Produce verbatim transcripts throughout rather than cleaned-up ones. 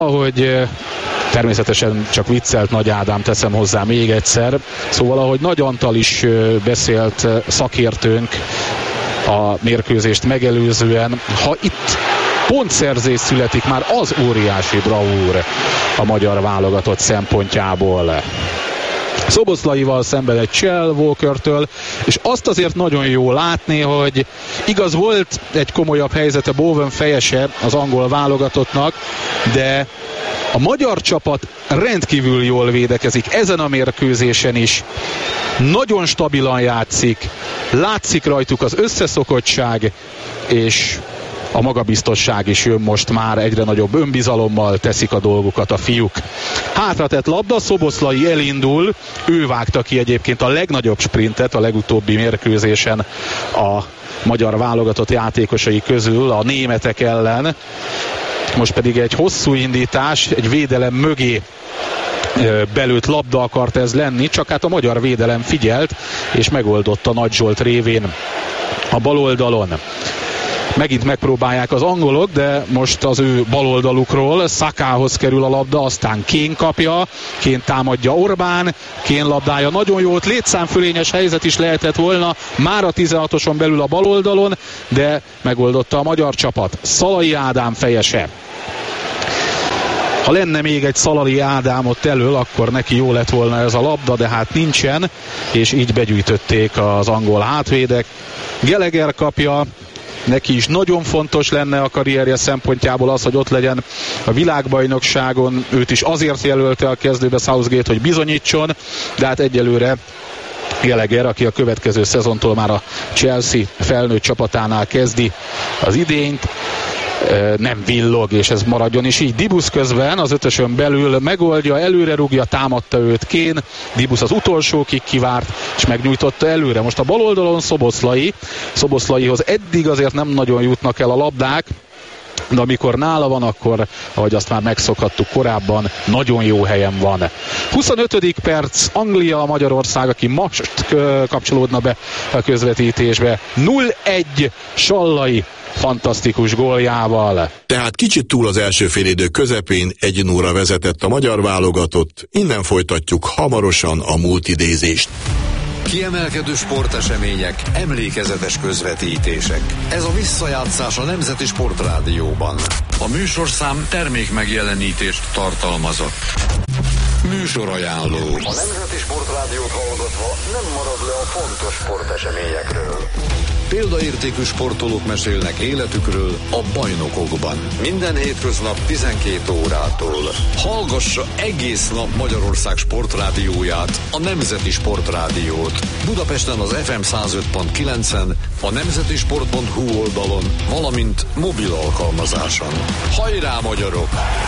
Ahogy természetesen csak viccelt Nagy Ádám, teszem hozzá még egyszer. Szóval ahogy Nagy Antal is beszélt, szakértőnk a mérkőzést megelőzően, ha itt pontszerzés születik, már az óriási bravúr a magyar válogatott szempontjából. Szoboszlaival szemben egy Chell Walkertől, és azt azért nagyon jó látni, hogy igaz, volt egy komolyabb helyzete Bowen fejese az angol válogatottnak, de a magyar csapat rendkívül jól védekezik ezen a mérkőzésen is. Nagyon stabilan játszik, látszik rajtuk az összeszokottság, és a magabiztosság is jön most már, egyre nagyobb önbizalommal teszik a dolgukat a fiúk. Hátratett labda, Szoboszlai elindul, ő vágta ki egyébként a legnagyobb sprintet a legutóbbi mérkőzésen a magyar válogatott játékosai közül a németek ellen. Most pedig egy hosszú indítás, egy védelem mögé belőtt labda akart ez lenni, csak hát a magyar védelem figyelt, és megoldotta Nagy Zsolt révén a bal oldalon. Megint megpróbálják az angolok, de most az ő baloldalukról Szakához kerül a labda, aztán Kén kapja, Kén támadja Orbán, Kén labdája nagyon jó, ott létszámfölényes helyzet is lehetett volna, már a tizenhatoson belül a baloldalon, de megoldotta a magyar csapat. Szalai Ádám fejese. Ha lenne még egy Szalai Ádám ott elől, akkor neki jó lett volna ez a labda, de hát nincsen, és így begyűjtötték az angol hátvédek. Gallagher kapja, neki is nagyon fontos lenne a karrierje szempontjából az, hogy ott legyen a világbajnokságon. Őt is azért jelölte a kezdőbe Southgate, hogy bizonyítson, de hát egyelőre Gallagher, aki a következő szezontól már a Chelsea felnőtt csapatánál kezdi az idényt, nem villog, és ez maradjon is így. Dibusz közben az ötösön belül megoldja, előre rúgja, támadta őt Kén, Dibusz az utolsókig kivárt, és megnyújtotta előre. Most a bal oldalon Szoboszlai, Szoboszlaihoz eddig azért nem nagyon jutnak el a labdák, de amikor nála van, akkor, ahogy azt már megszokhattuk korábban, nagyon jó helyen van. huszonötödik perc, Anglia, Magyarország, aki most kapcsolódna be a közvetítésbe. nulla egy Sallai fantasztikus góljával. Tehát kicsit túl az első félidő közepén egy nullra vezetett a magyar válogatott, innen folytatjuk hamarosan a multidézést. Kiemelkedő sportesemények, emlékezetes közvetítések. Ez a visszajátszás a Nemzeti Sportrádióban. A műsorszám termék megjelenítést tartalmazott. Műsorajánló. A Nemzeti Sportrádiót hallgatva nem marad le a fontos sporteseményekről. Példaértékű sportolók mesélnek életükről a bajnokokban. Minden hétköznap tizenkét órától. Hallgassa egész nap Magyarország sportrádióját, a Nemzeti Sportrádiót. Budapesten az ef em száz öt pont kilencen, a nemzetisport pont hu oldalon, valamint mobil alkalmazáson. Hajrá, magyarok!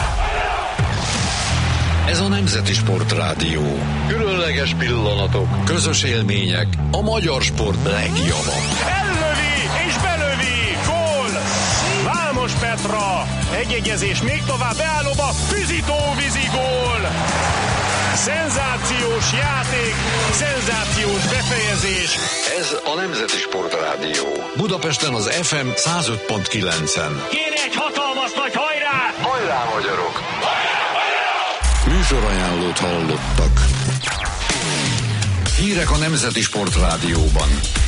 Ez a Nemzeti Sportrádió. Különleges pillanatok, közös élmények, a magyar sport legjava. Ellövi és belövi! Gól! Vámos Petra! Egyegyezés még tovább beállóba, Füzitó vízi gól! Szenzációs játék, szenzációs befejezés. Ez a Nemzeti Sportrádió. Budapesten az ef em száz öt pont kilencen. Kérj egy hatalmas nagy hajrá! Hajrá, magyarok! Műsorajánlót hallottak. Hírek a Nemzeti Sportrádióban.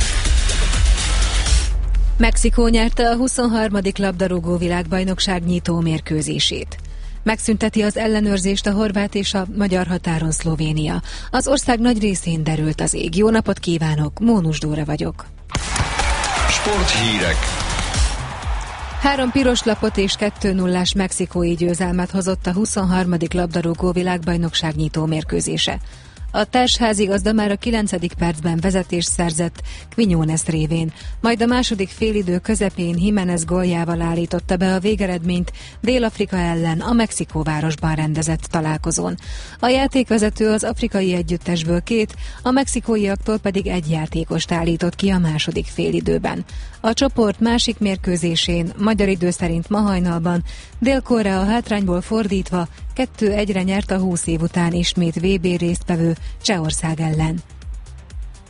Mexikó nyerte a huszonharmadik labdarúgó világbajnokság nyitó mérkőzését. Megszünteti az ellenőrzést a horvát és a magyar határon Szlovénia. Az ország nagy részén derült az ég. Jó napot kívánok, Mónus Dóra vagyok. Sporthírek. Három piros lapot és kettő nullás mexikói győzelmet hozott a huszonharmadik labdarúgó világbajnokság nyitó mérkőzése. A társházigazda már a kilencedik percben vezetést szerzett Quiñones révén, majd a második félidő közepén Jiménez góljával állította be a végeredményt Dél-Afrika ellen a Mexikóvárosban rendezett találkozón. A játékvezető az afrikai együttesből két, a mexikóiaktól pedig egy játékost állított ki a második félidőben. A csoport másik mérkőzésén, magyar idő szerint ma hajnalban, Dél-Korea hátrányból fordítva kettő egyre nyert a húsz év után ismét vé bé résztvevő Csehország ellen.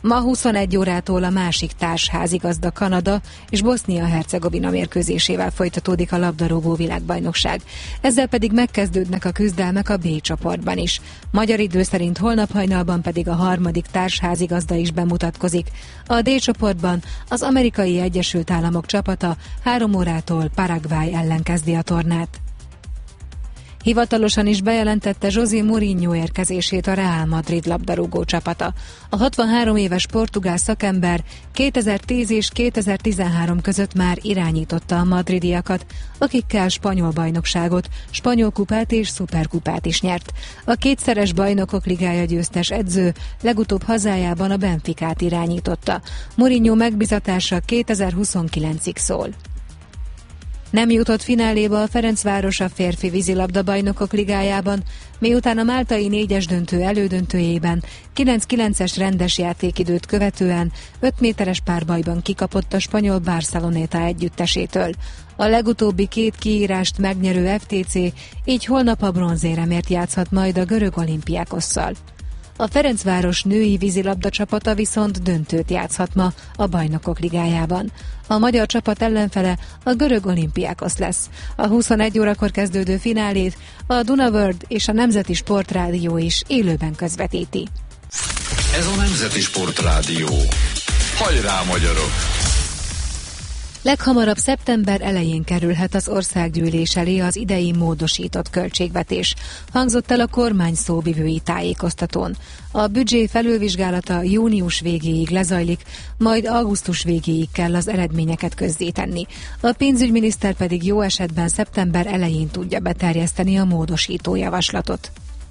Ma huszonegy órától a másik társházigazda Kanada és Bosznia-Hercegovina mérkőzésével folytatódik a labdarúgó világbajnokság. Ezzel pedig megkezdődnek a küzdelmek a B csoportban is. Magyar idő szerint holnap hajnalban pedig a harmadik társházigazda is bemutatkozik. A D csoportban az Amerikai Egyesült Államok csapata három órától Paraguay ellen kezdi a tornát. Hivatalosan is bejelentette José Mourinho érkezését a Real Madrid labdarúgó csapata. A hatvanhárom éves portugál szakember kétezer-tíz és kétezer-tizenhárom között már irányította a madridiakat, akikkel spanyol bajnokságot, spanyol kupát és szuperkupát is nyert. A kétszeres bajnokok ligája győztes edző legutóbb hazájában a Benficát irányította. Mourinho megbizatása kétezer-huszonkilencig szól. Nem jutott fináléba a Ferencváros a férfi vízilabda bajnokok ligájában, miután a máltai négyes döntő elődöntőjében kilenc kilences rendes játékidőt követően öt méteres párbajban kikapott a spanyol Barceloneta együttesétől. A legutóbbi két kiírást megnyerő ef té cé így holnap a bronzéremért játszhat majd a görög Olympiakosszal. A Ferencváros női vízilabda csapata viszont döntőt játszhat ma a Bajnokok Ligájában. A magyar csapat ellenfele a görög Olympiakos lesz. A huszonegy órakor kezdődő finálét a Duna World és a Nemzeti Sportrádió is élőben közvetíti. Ez a Nemzeti Sportrádió. Hajrá, magyarok! Leghamarabb szeptember elején kerülhet az országgyűlés elé az idei módosított költségvetés, hangzott el a kormány szóvivői tájékoztatón. A büdzsé felülvizsgálata június végéig lezajlik, majd augusztus végéig kell az eredményeket közzétenni. A pénzügyminiszter pedig jó esetben szeptember elején tudja beterjeszteni a módosító javaslatot.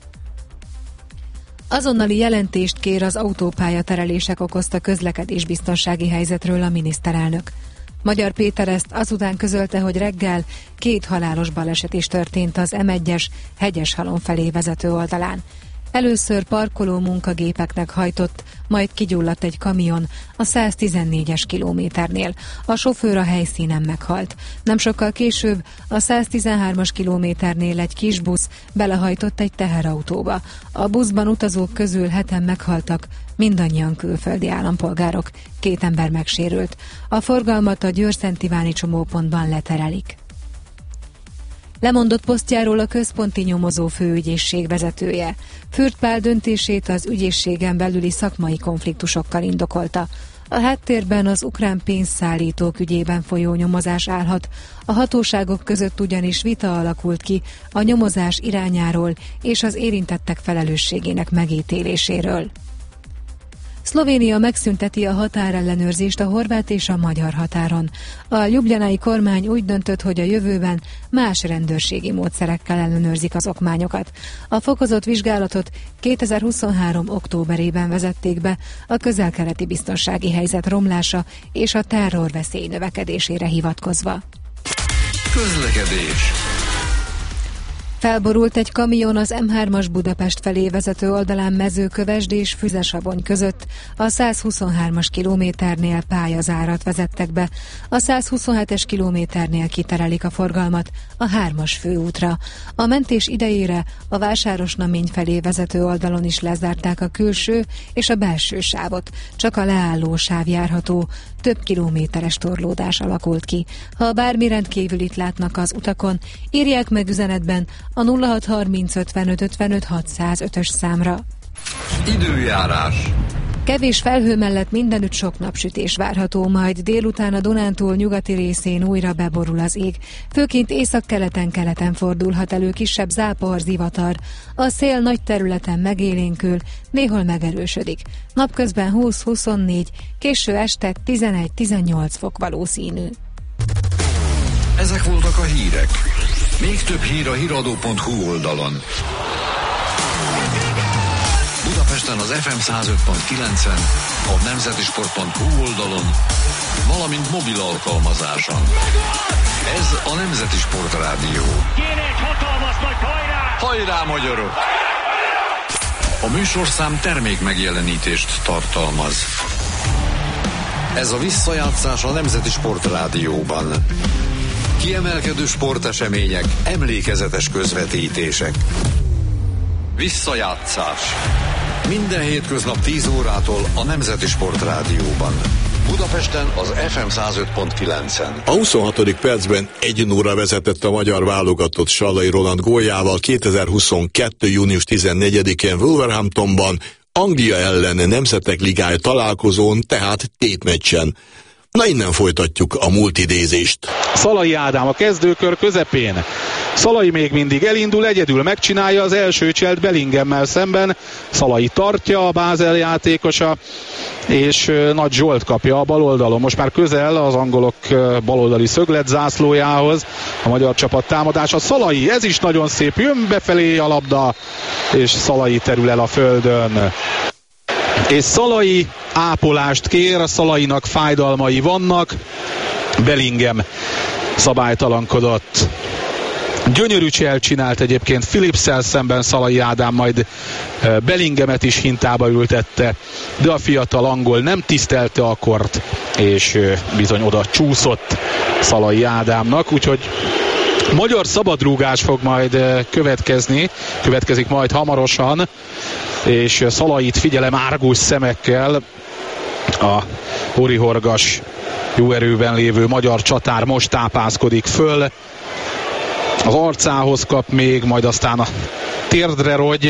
Azonnali jelentést kér az autópályaterelések okozta közlekedésbiztonsági helyzetről a miniszterelnök. Magyar Péter ezt azután közölte, hogy reggel két halálos baleset is történt az em egyes Hegyeshalom felé vezető oldalán. Először parkoló munkagépeknek hajtott, majd kigyulladt egy kamion a száztizennégyes kilométernél. A sofőr a helyszínen meghalt. Nem sokkal később a száztizenhármas kilométernél egy kis busz belehajtott egy teherautóba. A buszban utazók közül heten meghaltak, mindannyian külföldi állampolgárok, két ember megsérült. A forgalmat a Győr-Szent Iváni csomópontban leterelik. Lemondott posztjáról a központi nyomozó főügyészség vezetője. Fürth Pál döntését az ügyészségen belüli szakmai konfliktusokkal indokolta. A háttérben az ukrán pénzszállítók ügyében folyó nyomozás állhat. A hatóságok között ugyanis vita alakult ki a nyomozás irányáról és az érintettek felelősségének megítéléséről. Szlovénia megszünteti a határellenőrzést a horvát és a magyar határon. A ljubljanai kormány úgy döntött, hogy a jövőben más rendőrségi módszerekkel ellenőrzik az okmányokat. A fokozott vizsgálatot kétezer-huszonhárom októberében vezették be a közel-keleti biztonsági helyzet romlása és a terrorveszély növekedésére hivatkozva. Közlekedés. Felborult egy kamion az em hármas Budapest felé vezető oldalán Mezőkövesd és Füzesabony között. A százhuszonhármas kilométernél pályazárat vezettek be. A százhuszonhetes kilométernél kiterelik a forgalmat a hármas főútra. A mentés idejére a Vásárosnamény felé vezető oldalon is lezárták a külső és a belső sávot. Csak a leálló sáv járható. Több kilométeres torlódás alakult ki. Ha bármi rendkívülit látnak az utakon, írják meg üzenetben a nulla hat harminc ötvenöt ötvenöt hatszázötös számra. Időjárás. Kevés felhő mellett mindenütt sok napsütés várható, majd délután a Dunántúl nyugati részén újra beborul az ég. Főként északkeleten-keleten fordulhat elő kisebb zápor, zivatar. A szél nagy területen megélénkül, néhol megerősödik. Napközben húsz-huszonnégy, késő este tizenegy-tizennyolc fok valószínű. Ezek voltak a hírek. Még több hír a híradó pont hu oldalon. Budapesten az ef em száz öt pont kilencen, a nemzetisport pont hu oldalon, valamint mobil alkalmazáson. Ez a Nemzeti Sportrádió. Kéne egy hatalmas nagy hajrá! Hajrá, magyarok! A műsorszám termék megjelenítést tartalmaz. Ez a visszajátszás a Nemzeti Sportrádióban. Kiemelkedő sportesemények, emlékezetes közvetítések. Visszajátszás. Minden hétköznap tíz órától a Nemzeti Sport Rádióban. Budapesten az ef em száz öt pont kilencen. A huszonhatodik percben egy nulla vezetett a magyar válogatott Sallai Roland góljával kétezer-huszonkettő. június tizennegyedikén Wolverhamptonban, Anglia ellen Nemzetek Ligája találkozón, tehát tétmeccsen. Na, innen folytatjuk a multidézést. Szalai Ádám a kezdőkör közepén. Szalai még mindig elindul, egyedül megcsinálja az első cselt Bellinghemmel szemben. Szalai tartja, a Bázel játékosa, és Nagy Zsolt kapja a bal oldalon. Most már közel az angolok baloldali szöglet zászlójához a magyar csapat támadása. Szalai, ez is nagyon szép, jön befelé a labda, és Szalai terül el a földön. És Szalai ápolást kér, Szalainak fájdalmai vannak. Bellingham szabálytalankodott. Gyönyörű cselt csinált egyébként Philipsszel szemben Szalai Ádám, majd Bellinghamet is hintába ültette, de a fiatal angol nem tisztelte a kort, és bizony oda csúszott Szalai Ádámnak, úgyhogy magyar szabadrúgás fog majd következni, következik majd hamarosan, és Szalait figyelem árgus szemekkel a horihorgas jó erőben lévő magyar csatár most tápászkodik föl, az arcához kap még, majd aztán a térdre rogy,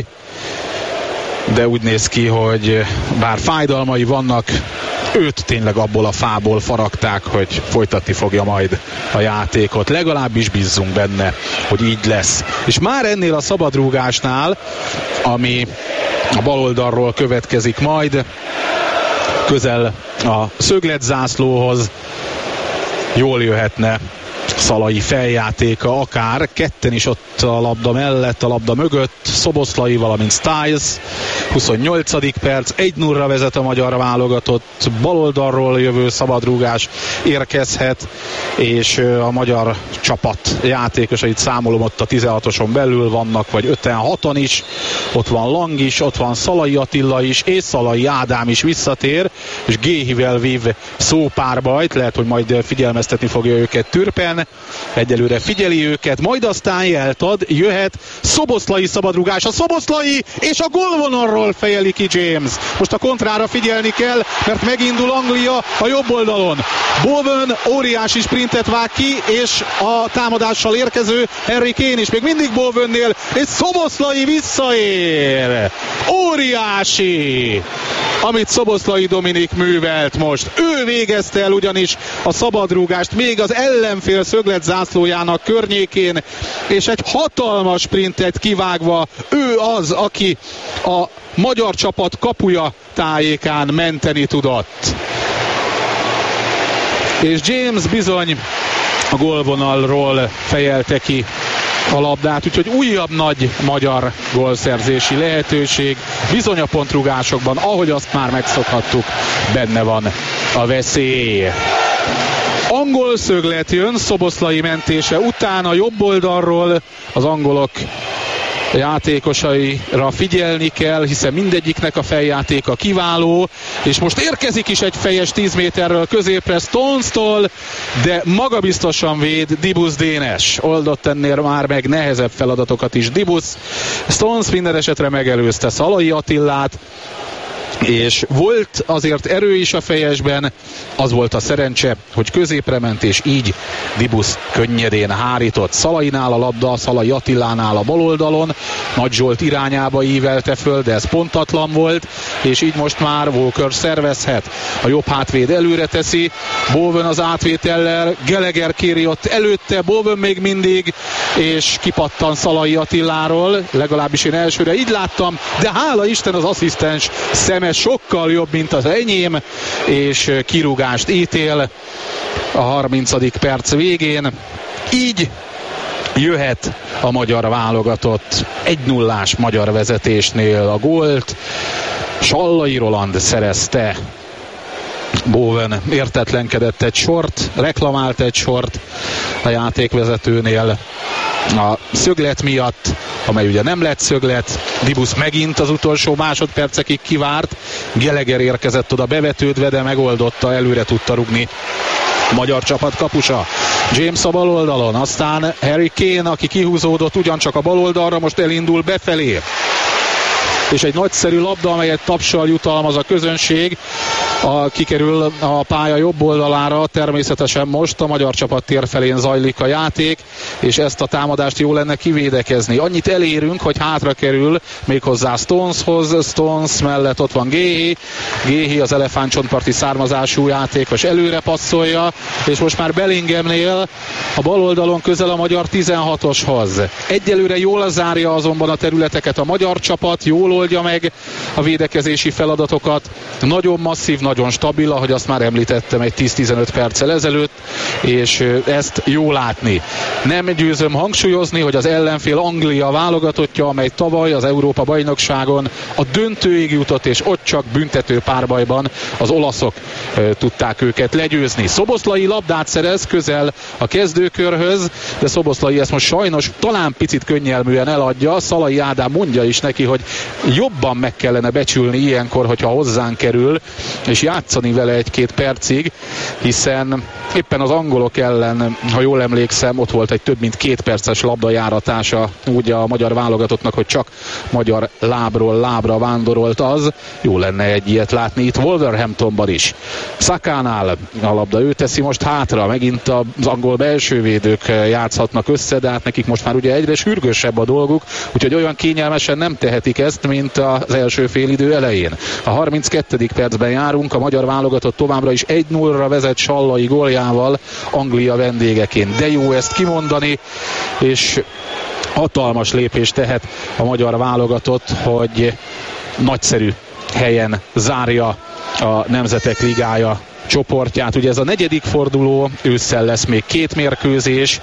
de úgy néz ki, hogy bár fájdalmai vannak, őt tényleg abból a fából faragták, hogy folytatni fogja majd a játékot. Legalábbis bízzunk benne, hogy így lesz. És már ennél a szabadrúgásnál, ami a bal oldalról következik majd, közel a szögletzászlóhoz, jól jöhetne Szalai feljátéka, akár ketten is ott a labda mellett, a labda mögött, Szoboszlai, valamint Styles. huszonnyolcadik perc, egy nulla vezet a magyar válogatott, baloldalról jövő szabadrúgás érkezhet, és a magyar csapat játékosait számolom, ott a tizenhatoson belül vannak, vagy ötvenhatan is, ott van Lang is, ott van Szalai Attila is, és Szalai Ádám is visszatér, és Géhivel vív szópárbajt, lehet, hogy majd figyelmeztetni fogja őket Türpen, egyelőre figyeli őket, majd aztán jelt ad, jöhet Szoboszlai szabadrugás, a Szoboszlai, és a gólvonalról fejeli ki James. Most a kontrára figyelni kell, mert megindul Anglia a jobb oldalon. Bowen óriási sprintet vág ki, és a támadással érkező Harry Kane is még mindig Bowennél, és Szoboszlai visszaér. Óriási, amit Szoboszlai Dominik művelt most. Ő végezte el ugyanis a szabadrúgást még az ellenfél szöglet zászlójának környékén, és egy hatalmas sprintet kivágva ő az, aki a magyar csapat kapuja tájékán menteni tudott. És James bizony a gólvonalról fejelte ki a labdát, úgyhogy újabb nagy magyar gólszerzési lehetőség. Bizony a pontrugásokban, ahogy azt már megszokhattuk, benne van a veszély. Angol szöglet jön Szoboszlai mentése után a jobb oldalról, az angolok játékosaira figyelni kell, hiszen mindegyiknek a feljátéka kiváló, és most érkezik is egy fejes tíz méterről középre Stones-tól, de magabiztosan véd Dibusz Dénes. Oldott ennél már meg nehezebb feladatokat is Dibusz. Stones minden esetre megelőzte Szalai Attilát, és volt azért erő is a fejesben, az volt a szerencse, hogy középre ment, és így Dibusz könnyedén hárított. Szalainál a labda, Szalai Attilánál a bal oldalon, Nagy Zsolt irányába ívelte föl, de ez pontatlan volt, és így most már Walker szervezhet. A jobb hátvéd előre teszi, Bowen az átvétellel, Gallagher kéri ott előtte, Bowen még mindig, és kipattan Szalai Attiláról, legalábbis én elsőre így láttam, de hála Isten az asszisztens szeme sokkal jobb, mint az enyém, és kirúgást ítél a harmincadik perc végén. Így jöhet a magyar válogatott egy nullás magyar vezetésnél a gólt. Sallai Roland szerezte. Bowen értetlenkedett egy sort, reklamált egy sort a játékvezetőnél a szöglet miatt, amely ugye nem lett szöglet. Dibusz megint az utolsó másodpercekig kivárt, Gallagher érkezett oda bevetődve, de megoldotta, előre tudta rugni a magyar csapat kapusa. James a bal oldalon, aztán Harry Kane, aki kihúzódott ugyancsak a bal oldalra, most elindul befelé. és egy nagyszerű labda, amelyet tapsal jutalmaz a közönség, a, kikerül a pálya jobb oldalára, természetesen most a magyar csapat tér felén zajlik a játék, és ezt a támadást jó lenne kivédekezni. Annyit elérünk, hogy hátra kerül méghozzá Stoneshoz, Stones mellett ott van Géhi, Géhi az elefántcsontparti származású játékos előre passzolja, és most már Bellinghamnél a bal oldalon közel a magyar tizenhatoshoz. Egyelőre jól zárja azonban a területeket a magyar csapat, jól oldja meg a védekezési feladatokat, nagyon masszív, nagyon stabil, ahogy azt már említettem egy tíz-tizenöt perccel ezelőtt, és ezt jó látni. Nem győzöm hangsúlyozni, hogy az ellenfél Anglia válogatottja, amely tavaly az Európa-bajnokságon a döntőig jutott, és ott csak büntető párbajban az olaszok e, tudták őket legyőzni. Szoboszlai labdát szerez közel a kezdőkörhöz, de Szoboszlai ezt most sajnos talán picit könnyelműen eladja. Szalai Ádám mondja is neki, hogy jobban meg kellene becsülni ilyenkor, hogyha hozzánk kerül, és játszani vele egy-két percig, hiszen éppen az angolok ellen, ha jól emlékszem, ott volt egy több mint két perces labdajáratása úgy a magyar válogatottnak, hogy csak magyar lábról lábra vándorolt az. Jó lenne egy ilyet látni itt Wolverhamptonban is. Sakánál a labda, ő teszi most hátra, megint az angol belsővédők játszhatnak össze, de hát nekik most már ugye egyre sürgősebb a dolguk, úgyhogy olyan kényelmesen nem tehetik ezt, mint az első félidő elején. A harminckettedik percben járunk, a magyar válogatott továbbra is egy nullra vezet Sallai góljával Anglia vendégeként. De jó ezt kimondani, és hatalmas lépést tehet a magyar válogatott, hogy nagyszerű helyen zárja a Nemzetek Ligája csoportját. Ugye ez a negyedik forduló, ősszel lesz még két mérkőzés,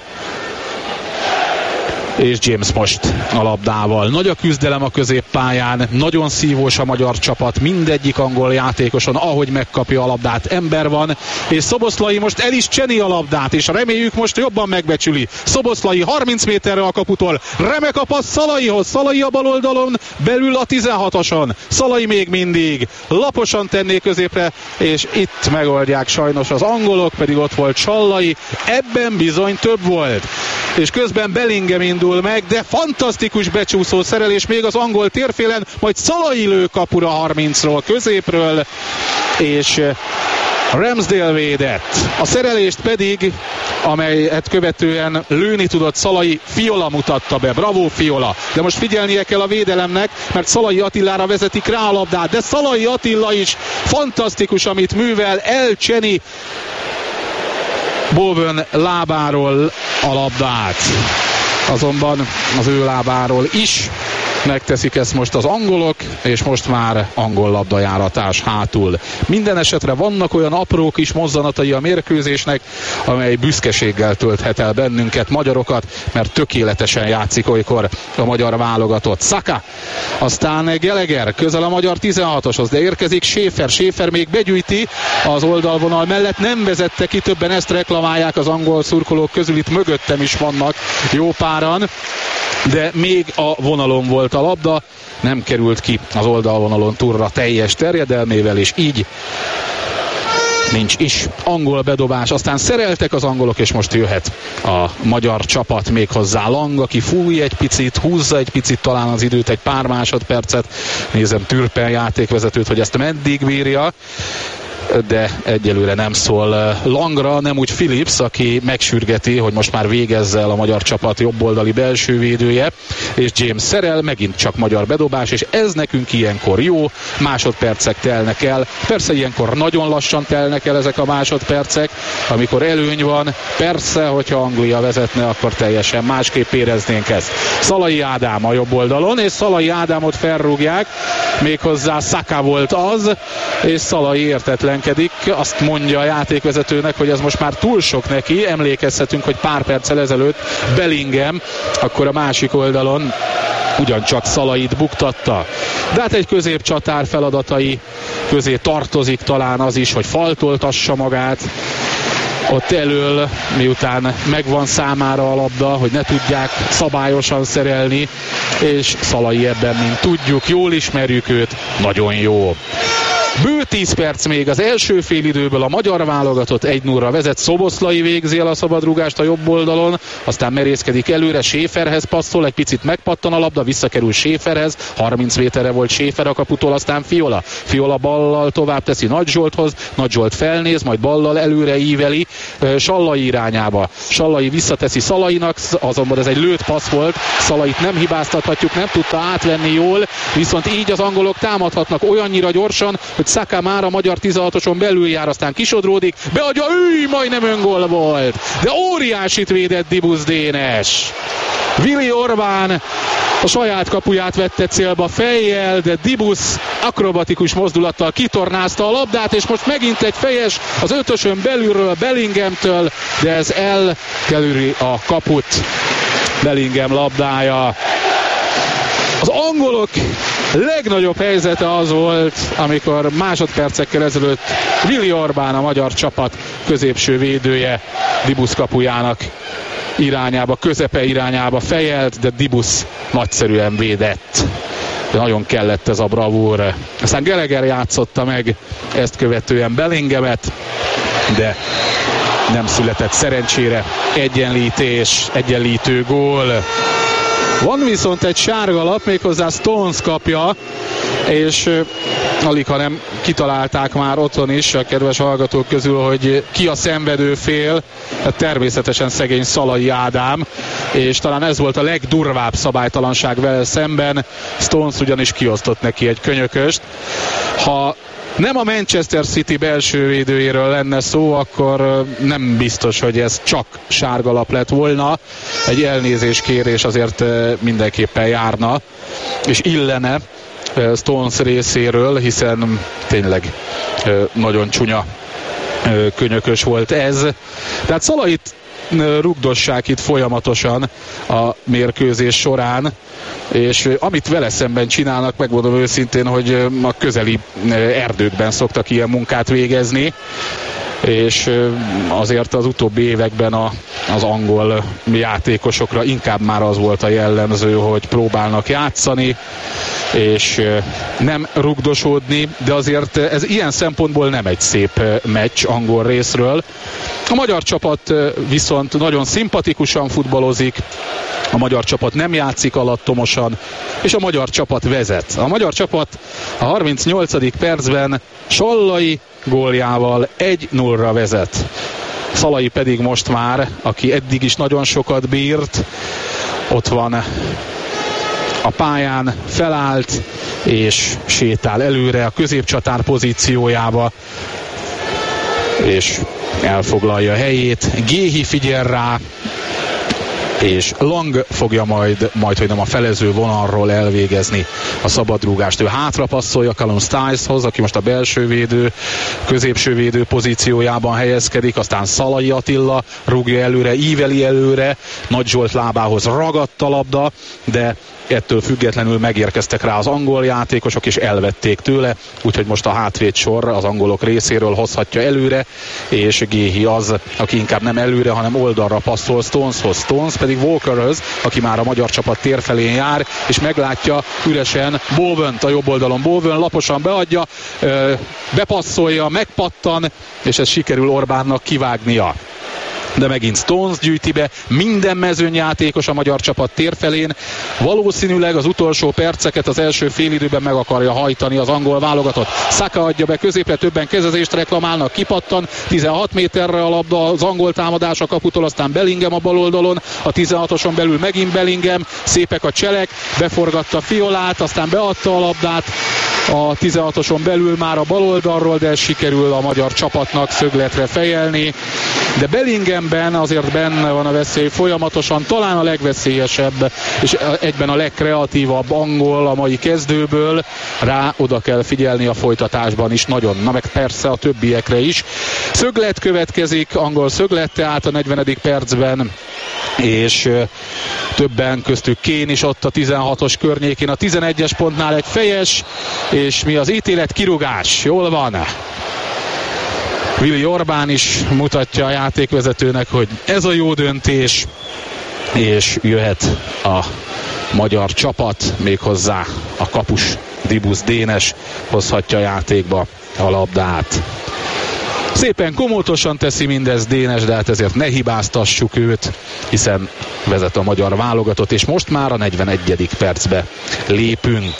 és James most a labdával. Nagy a küzdelem a középpályán, nagyon szívós a magyar csapat, mindegyik angol játékoson, ahogy megkapja a labdát, ember van, és Szoboszlai most el is cseni a labdát, és reméljük most jobban megbecsüli. Szoboszlai harminc méterre a kaputól, remek a passz Szalaihoz, Szalai a bal oldalon, belül a tizenhatoson, Szalai még mindig, laposan tenné középre, és itt megoldják sajnos az angolok, pedig ott volt Sallai, ebben bizony több volt. És közben Bellingham indul meg, de fantasztikus becsúszó szerelés még az angol térfélen, majd Szalai lő kapura harmincról középről, és Ramsdale védett. A szerelést pedig, amelyet követően lőni tudott Szalai, Fiola mutatta be. Bravo Fiola! De most figyelnie kell a védelemnek, mert Szalai Attilára vezetik rá a labdát, de Szalai Attila is fantasztikus, amit művel, elcseni Bowen lábáról a labdát. Azonban az ő lábáról is megteszik ezt most az angolok, és most már angol labdajáratás hátul. Minden esetre vannak olyan apró kis mozzanatai a mérkőzésnek, amely büszkeséggel tölthet el bennünket, magyarokat, mert tökéletesen játszik olykor a magyar válogatott. Saka, aztán Gallagher közel a magyar tizenhatoshoz, de érkezik Schäfer, Schäfer még begyűjti az oldalvonal mellett, nem vezette ki, többen ezt reklamálják az angol szurkolók közül, itt mögöttem is vannak jó páran, de még a vonalon volt a labda, nem került ki az oldalvonalon turra teljes terjedelmével, és így nincs is angol bedobás. Aztán szereltek az angolok, és most jöhet a magyar csapat, méghozzá Lang, aki fúj egy picit, húzza egy picit talán az időt, egy pár másodpercet. Nézem Türpen játékvezetőt, hogy ezt meddig bírja, de egyelőre nem szól Langra, nem úgy Phillips, aki megsürgeti, hogy most már végezze el a magyar csapat jobboldali belső védője, és James szerel, megint csak magyar bedobás, és ez nekünk ilyenkor jó, másodpercek telnek el, persze ilyenkor nagyon lassan telnek el ezek a másodpercek, amikor előny van, persze, hogyha Anglia vezetne, akkor teljesen másképp éreznénk ezt. Szalai Ádám a jobb oldalon, és Szalai Ádámot felrúgják, méghozzá Saka volt az, és Szalai értetlen. Azt mondja a játékvezetőnek, hogy ez most már túl sok neki. Emlékezhetünk, hogy pár perccel ezelőtt Bellingham akkor a másik oldalon ugyancsak Szalait buktatta. De hát egy középcsatár feladatai közé tartozik talán az is, hogy faltoltassa magát ott elől, miután megvan számára a labda, hogy ne tudják szabályosan szerelni, és Szalai ebben, mint tudjuk, jól ismerjük őt, nagyon jó. Bő tíz perc még az első félidőből, a magyar válogatott egy nullra vezet. Szoboszlai végzi el a szabadrúgást a jobb oldalon, aztán merészkedik előre, Schäferhez passzol, egy picit megpattan a labda, visszakerül Schäferhez, harminc méterre volt Schäfer a kaputól, aztán Fiola. Fiola ballal tovább teszi Nagy Zsolthoz, Nagy Zsolt felnéz, majd ballal előre íveli Sallai irányába. Sallai visszateszi Szalainak, azonban ez egy lőtt passz volt, Szalait nem hibáztathatjuk, nem tudta átvenni jól, viszont így az angolok támadhatnak olyannyira gyorsan, hogy Saka már a magyar tizenhatoson belül jár, aztán kisodródik, beadja, üj, majdnem öngól volt, de óriásit védett Dibusz Dénes. Vili Orbán a saját kapuját vette célba fejjel, de Dibusz akrobatikus mozdulattal kitornázta a labdát, és most megint egy fejes az ötösön belülről Bellinghamtől, de ez elkerüli a kaput. Bellingham labdája. Az angolok legnagyobb helyzete az volt, amikor másodpercekkel ezelőtt Vili Orbán, a magyar csapat középső védője, Dibusz kapujának irányába, közepe irányába fejelt, de Dibusz nagyszerűen védett. De nagyon kellett ez a bravúr. Aztán Gallagher játszotta meg ezt követően Bellinghamet, de nem született szerencsére egyenlítés, egyenlítő gól. Van viszont egy sárga lap, méghozzá Stones kapja, és alig, ha nem kitalálták már otthon is a kedves hallgatók közül, hogy ki a szenvedő fél. Természetesen szegény Szalai Ádám, és talán ez volt a legdurvább szabálytalanság vele szemben. Stones ugyanis kiosztott neki egy könyököst. Ha nem a Manchester City belső védőjéről lenne szó, akkor nem biztos, hogy ez csak sárgalap lett volna. Egy elnézéskérés azért mindenképpen járna, és illene Stones részéről, hiszen tényleg nagyon csúnya könyökös volt ez. Tehát Szalait rugdossák itt folyamatosan a mérkőzés során, és amit vele szemben csinálnak, megmondom őszintén, hogy a közeli erdőkben szoktak ilyen munkát végezni, és azért az utóbbi években a, az angol játékosokra inkább már az volt a jellemző, hogy próbálnak játszani, és nem rugdosódni, de azért ez ilyen szempontból nem egy szép meccs angol részről. A magyar csapat viszont nagyon szimpatikusan futballozik, a magyar csapat nem játszik alattomosan, és a magyar csapat vezet. A magyar csapat a harmincnyolcadik percben Sallai góljával egy nullra vezet. Szalai pedig most már, aki eddig is nagyon sokat bírt, ott van a pályán, felállt és sétál előre a középcsatár pozíciójába, és elfoglalja a helyét. Géhi figyel rá, és Lang fogja majd, majd hogy nem a felező vonalról elvégezni a szabadrúgást. Ő hátra passzolja Callum Stiles-hoz, aki most a belső védő, középső védő pozíciójában helyezkedik, aztán Szalai Attila rúgja előre, íveli előre, Nagy Zsolt lábához ragadt a labda, de ettől függetlenül megérkeztek rá az angol játékosok, és elvették tőle, úgyhogy most a hátvéd sor az angolok részéről hozhatja előre, és Géhi az, aki inkább nem előre, hanem oldalra passzol Stoneshoz. Stones pedig Walkerhöz, aki már a magyar csapat térfelén jár, és meglátja üresen Bowent a jobb oldalon. Bowen laposan beadja, bepasszolja, megpattan, és ez sikerül Orbánnak kivágnia. De megint Stones gyűjti be, minden mezőnyjátékos a magyar csapat térfelén. Valószínűleg az utolsó perceket az első félidőben meg akarja hajtani az angol válogatott. Saka adja be középre, többen kezezést reklamálnak, kipattan, tizenhat méterre a labda az angol támadás a kaputól, aztán Bellingham a bal oldalon, a tizenhatoson belül megint Bellingham, szépek a cselek, beforgatta Fiolát, aztán beadta a labdát a tizenhatoson belül már a bal oldalról, de sikerül a magyar csapatnak szögletre fejelni. De Bellinghamben azért benne van a veszély folyamatosan, talán a legveszélyesebb és egyben a legkreatívabb angol a mai kezdőből. Rá oda kell figyelni a folytatásban is nagyon, na meg persze a többiekre is. Szöglet következik, angol szöglet tehát a negyvenedik percben, és többen köztük Kane is ott a tizenhatos környékén, a tizenegyes pontnál egy fejes, és mi az ítélet? Kirúgás. Jól van. Vili Orbán is mutatja a játékvezetőnek, hogy ez a jó döntés, és jöhet a magyar csapat, méghozzá a kapus Dibusz Dénes hozhatja a játékba a labdát. Szépen komótosan teszi mindez Dénes, de hát ezért ne hibáztassuk őt, hiszen vezet a magyar válogatott, és most már a negyvenegyedik percbe lépünk.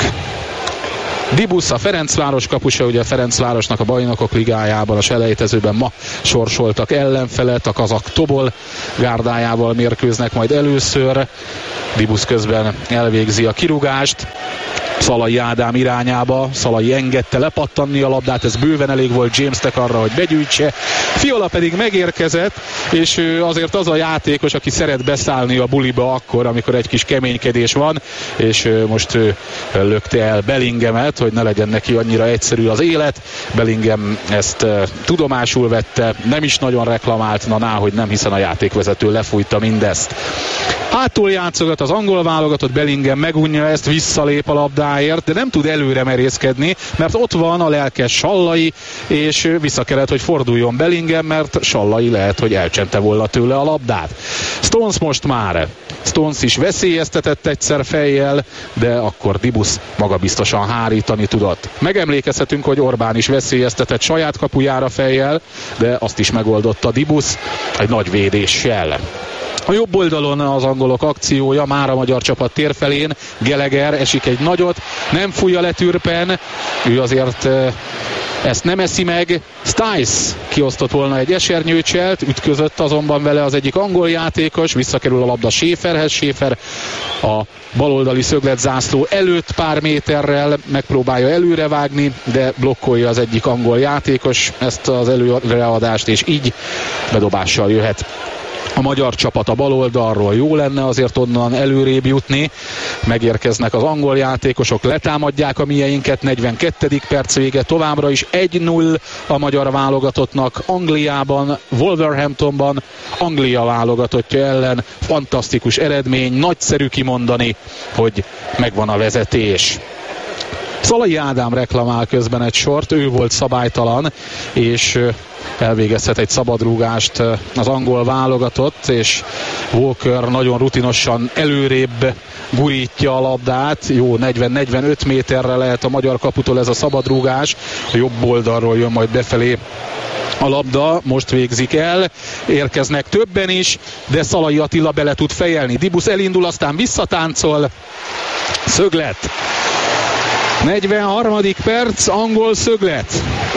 Dibusz a Ferencváros kapusa, ugye a Ferencvárosnak a Bajnokok Ligájában a selejtezőben ma sorsoltak ellenfelet, a kazak Tobol gárdájával mérkőznek majd először. Dibusz közben elvégzi a kirúgást Szalai Ádám irányába, Szalai engedte lepattanni a labdát, ez bőven elég volt Jamesnek arra, hogy begyűjtse. Fiola pedig megérkezett, és ő azért az a játékos, aki szeret beszállni a buliba akkor, amikor egy kis keménykedés van, és most ő lökte el Bellinghamet, hogy ne legyen neki annyira egyszerű az élet. Bellingham ezt tudomásul vette, nem is nagyon reklamált, na ná, hogy nem, hiszen a játékvezető lefújta mindezt. Hátul játszogat az angol válogatott, Bellingham megunja ezt, visszalép a labdáért, de nem tud előre merészkedni, mert ott van a lelkes Sallai, és vissza kellett, hogy forduljon Bellingham, mert Sallai lehet, hogy elcsente volna tőle a labdát. Stones most már. Stones is veszélyeztetett egyszer fejjel, de akkor Dibusz magabiztosan hárítani tudott. Megemlékezhetünk, hogy Orbán is veszélyeztetett saját kapujára fejjel, de azt is megoldotta Dibusz egy nagy védéssel. A jobb oldalon az angolok akciója, már a magyar csapat térfelén, Gallagher esik egy nagyot, nem fújja le Türpen, ő azért ezt nem eszi meg. Stiles kiosztott volna egy esernyőcselt, ütközött azonban vele az egyik angol játékos, visszakerül a labda Schäferhez, Schäfer a baloldali szögletzászló előtt pár méterrel megpróbálja előrevágni, de blokkolja az egyik angol játékos ezt az előreadást, és így bedobással jöhet a magyar csapat a baloldalról. Jó lenne azért onnan előrébb jutni. Megérkeznek az angol játékosok, letámadják a mieinket. negyvenkettedik perc vége, továbbra is egy null a magyar válogatottnak Angliában, Wolverhamptonban, Anglia válogatottja ellen. Fantasztikus eredmény, nagyszerű kimondani, hogy megvan a vezetés. Szalai Ádám reklamál közben egy sort, ő volt szabálytalan, és elvégezhet egy szabadrúgást az angol válogatott, és Walker nagyon rutinosan előrébb gurítja a labdát. Jó, negyven-negyvenöt méterre lehet a magyar kaputól ez a szabadrúgás, a jobb oldalról jön majd befelé a labda, most végzik el, érkeznek többen is, de Szalai Attila bele tud fejelni. Dibusz elindul, aztán visszatáncol, szöglet. negyvenharmadik perc, angol szöglet.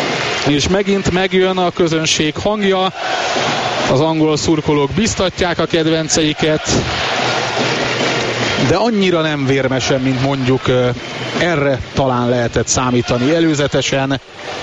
És megint megjön a közönség hangja, az angol szurkolók biztatják a kedvenceiket, de annyira nem vérmesen, mint mondjuk erre talán lehetett számítani előzetesen.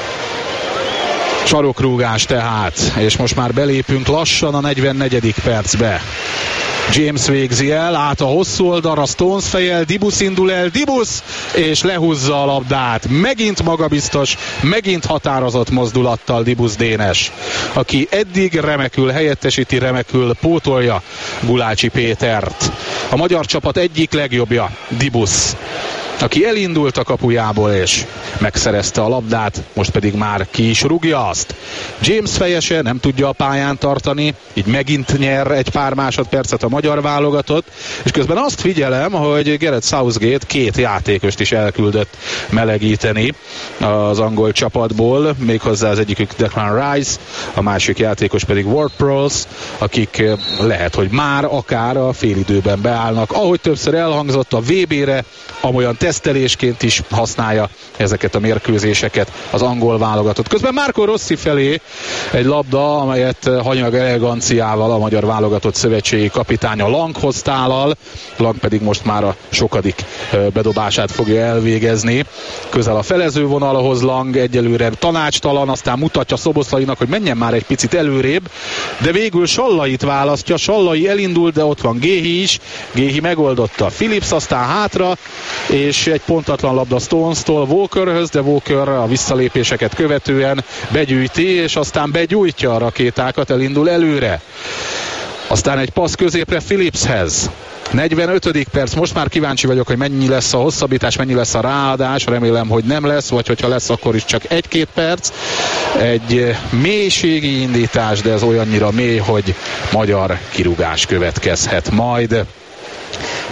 Sarokrúgás tehát, és most már belépünk lassan a negyvennegyedik percbe. James végzi el, át a hosszú oldalra, Stones fejel, Dibusz indul el, Dibusz, és lehúzza a labdát. Megint magabiztos, megint határozott mozdulattal Dibusz Dénes, aki eddig remekül helyettesíti, remekül pótolja Gulácsi Pétert. A magyar csapat egyik legjobbja, Dibusz, aki elindult a kapujából és megszerezte a labdát, most pedig már ki is rúgja azt. James fejese nem tudja a pályán tartani, így megint nyer egy pár másodpercet a magyar válogatott, és közben azt figyelem, hogy Gareth Southgate két játékost is elküldött melegíteni az angol csapatból, méghozzá az egyikük Declan Rice, a másik játékos pedig Ward-Prowse, akik lehet, hogy már akár a félidőben beállnak. Ahogy többször elhangzott, a vé bé-re amolyan tesztelésként is használja ezeket a mérkőzéseket az angol válogatott. Közben Marco Rossi felé egy labda, amelyet hanyag eleganciával a magyar válogatott szövetségi kapitánya Lang hoztállal. Lang pedig most már a sokadik bedobását fogja elvégezni. Közel a felezővonalhoz Lang, egyelőre tanácstalan, aztán mutatja Szoboszlainak, hogy menjen már egy picit előrébb, de végül Sallait választja. Sallai elindul, de ott van Géhi is. Géhi megoldotta. Phillips aztán hátra, és egy pontatlan labda Stones-tól Walkerhöz, de Walker a visszalépéseket követően begyűjti, és aztán begyújtja a rakétákat, elindul előre. Aztán egy passz középre Phillipshez. negyvenötödik perc, most már kíváncsi vagyok, hogy mennyi lesz a hosszabbítás, mennyi lesz a ráadás, remélem, hogy nem lesz, vagy hogyha lesz, akkor is csak egy-két perc. Egy mélységi indítás, de ez olyannyira mély, hogy magyar kirúgás következhet majd.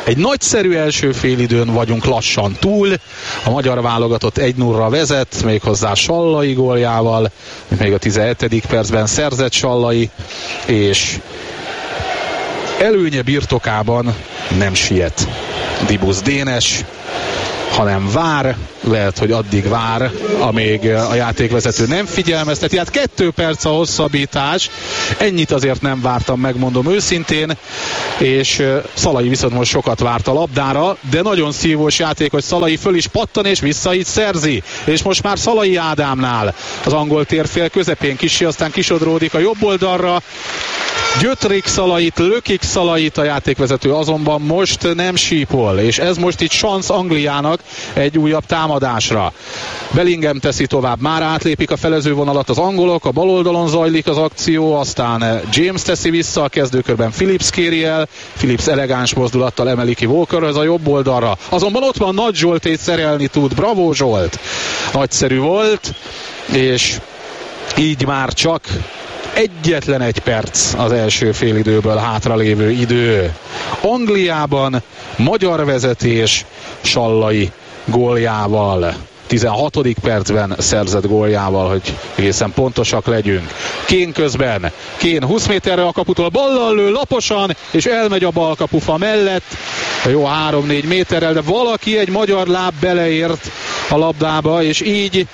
Egy nagyszerű első félidőn vagyunk lassan túl. A magyar válogatott egy nullra vezet, méghozzá Sallai góljával, még a tizenhetedik percben szerzett Sallai, és előnye birtokában nem siet Dibusz Dénes, hanem vár, lehet, hogy addig vár, amíg a játékvezető nem figyelmezteti. Hát kettő perc a hosszabbítás, ennyit azért nem vártam, megmondom őszintén, és Szalai viszont most sokat várt a labdára, de nagyon szívós játék, hogy Szalai föl is pattan, és vissza így szerzi. És most már Szalai Ádámnál az angol térfél közepén kicsi, aztán kisodródik a jobb oldalra, gyötrik Szalait, lökik Szalait, a játékvezető azonban most nem sípol, és ez most itt szansz Angliának egy újabb támadásra. Bellingham teszi tovább, már átlépik a felezővonalat az angolok, a bal oldalon zajlik az akció, aztán James teszi vissza, a kezdőkörben Phillips kéri el, Phillips elegáns mozdulattal emeli ki Walkerhez a jobb oldalra, azonban ott van Nagy Zsoltét, szerelni tud, bravo Zsolt! Nagyszerű volt, és így már csak egyetlen egy perc az első félidőből hátralévő idő. Angliában magyar vezetés Sallai góljával. tizenhatodik percben szerzett góljával, hogy egészen pontosak legyünk. Kén közben. Kén húsz méterre a kaputól ballal lő laposan, és elmegy a balkapufa mellett. Jó három-négy méterrel, de valaki, egy magyar láb beleért a labdába, és így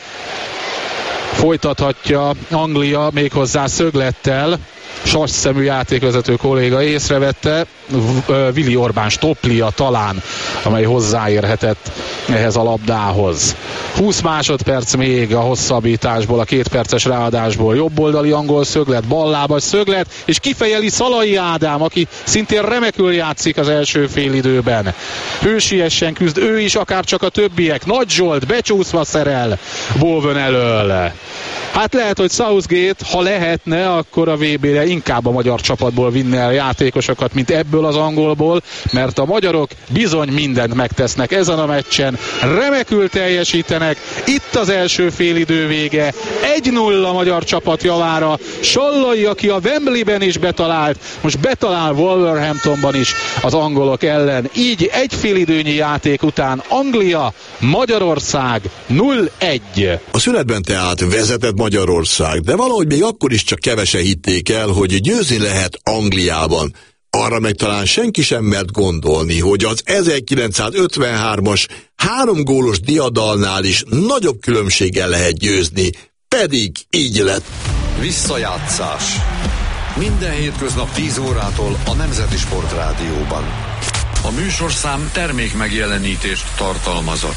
folytathatja Anglia méghozzá szöglettel. Sasszemű játékvezető kolléga észrevette, Vili Orbán stopplia talán, amely hozzáérhetett ehhez a labdához. húsz másodperc még a hosszabbításból, a két perces ráadásból. Jobboldali angol szöglet, ballábas szöglet, és kifejeli Szalai Ádám, aki szintén remekül játszik az első félidőben. Hősiesen küzd ő is, akár csak a többiek. Nagy Zsolt becsúszva szerel Bowen elől. Hát lehet, hogy Southgate, ha lehetne, akkor a vé bére inkább a magyar csapatból vinne el játékosokat, mint ebből az angolból, mert a magyarok bizony mindent megtesznek ezen a meccsen, remekül teljesítenek. Itt az első félidő vége, egy nulla magyar csapat javára. Sallai, aki a Wembleyben is betalált, most betalál Wolverhamptonban is az angolok ellen. Így egy félidőnyi játék után Anglia, Magyarország nulla egy. A szünetben tehát vezetett Magyarország, de valahogy még akkor is csak kevesen hitték el, hogy győzni lehet Angliában. Arra meg talán senki sem mert gondolni, hogy az ezerkilencszázötvenhármas három gólos diadalnál is nagyobb különbséggel lehet győzni, pedig így lett. Visszajátszás. Minden hétköznap tíz órától a Nemzeti Sport Rádióban. A műsorszám termék megjelenítést tartalmazott.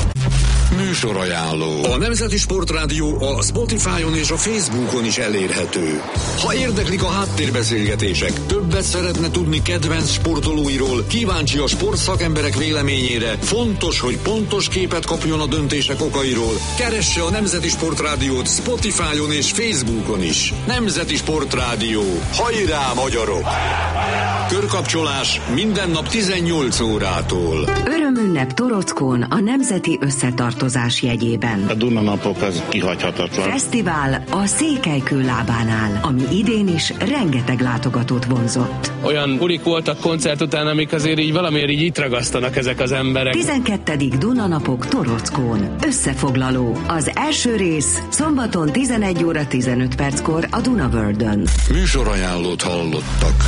Műsorajánló. A Nemzeti Sportrádió a Spotify-on és a Facebookon is elérhető. Ha érdeklik a háttérbeszélgetések, többet szeretne tudni kedvenc sportolóiról, kíváncsi a sportszakemberek véleményére, fontos, hogy pontos képet kapjon a döntések okairól, keresse a Nemzeti Sportrádiót Spotify-on és Facebookon is. Nemzeti Sportrádió. Hajrá, magyarok! Körkapcsolás minden nap tizennyolc órától. Örömünnep Torockón a Nemzeti Összetartozás jegyében. A Dunanapok az kihagyhatatlan. Fesztivál a Székelykő lábánál, ami idén is rengeteg látogatót vonzott. Olyan bulik voltak koncert után, amik azért így valamiért így itt ragasztanak ezek az emberek. tizenkettedik Dunanapok Torockón. Összefoglaló. Az első rész szombaton tizenegy óra tizenöt perckor a Dunavördön. Műsorajánlót hallottak.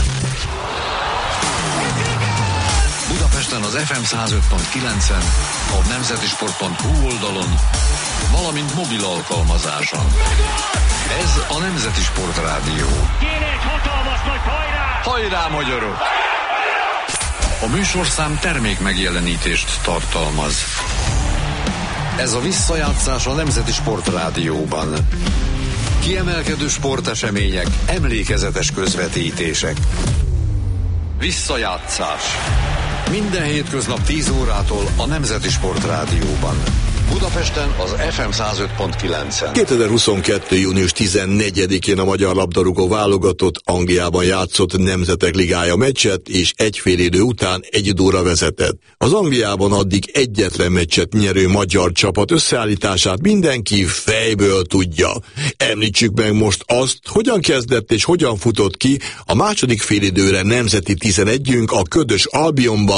Budapesten az ef em száz öt pont kilencen, a nemzetisport pont hu oldalon, valamint mobil alkalmazáson. Ez a Nemzeti Sport Rádió. Kéne egy hatalmas nagy hajrá! Hajrá, magyarok! A műsorszám termék megjelenítést tartalmaz. Ez a visszajátszás a Nemzeti Sport Rádióban. Kiemelkedő sportesemények, emlékezetes közvetítések. Visszajátszás. Minden hétköznap tíz órától a Nemzeti Sport Rádióban. Budapesten az ef em száz öt pont kilencen. kétezer-huszonkettő. június tizennegyedikén a magyar labdarúgó válogatott Angliában játszott Nemzetek Ligája meccset, és egy fél idő után egy óra vezetett. Az Angliában addig egyetlen meccset nyerő magyar csapat összeállítását mindenki fejből tudja. Említsük meg most azt, hogyan kezdett és hogyan futott ki a második félidőre nemzeti tizenegyünk a Ködös Albionban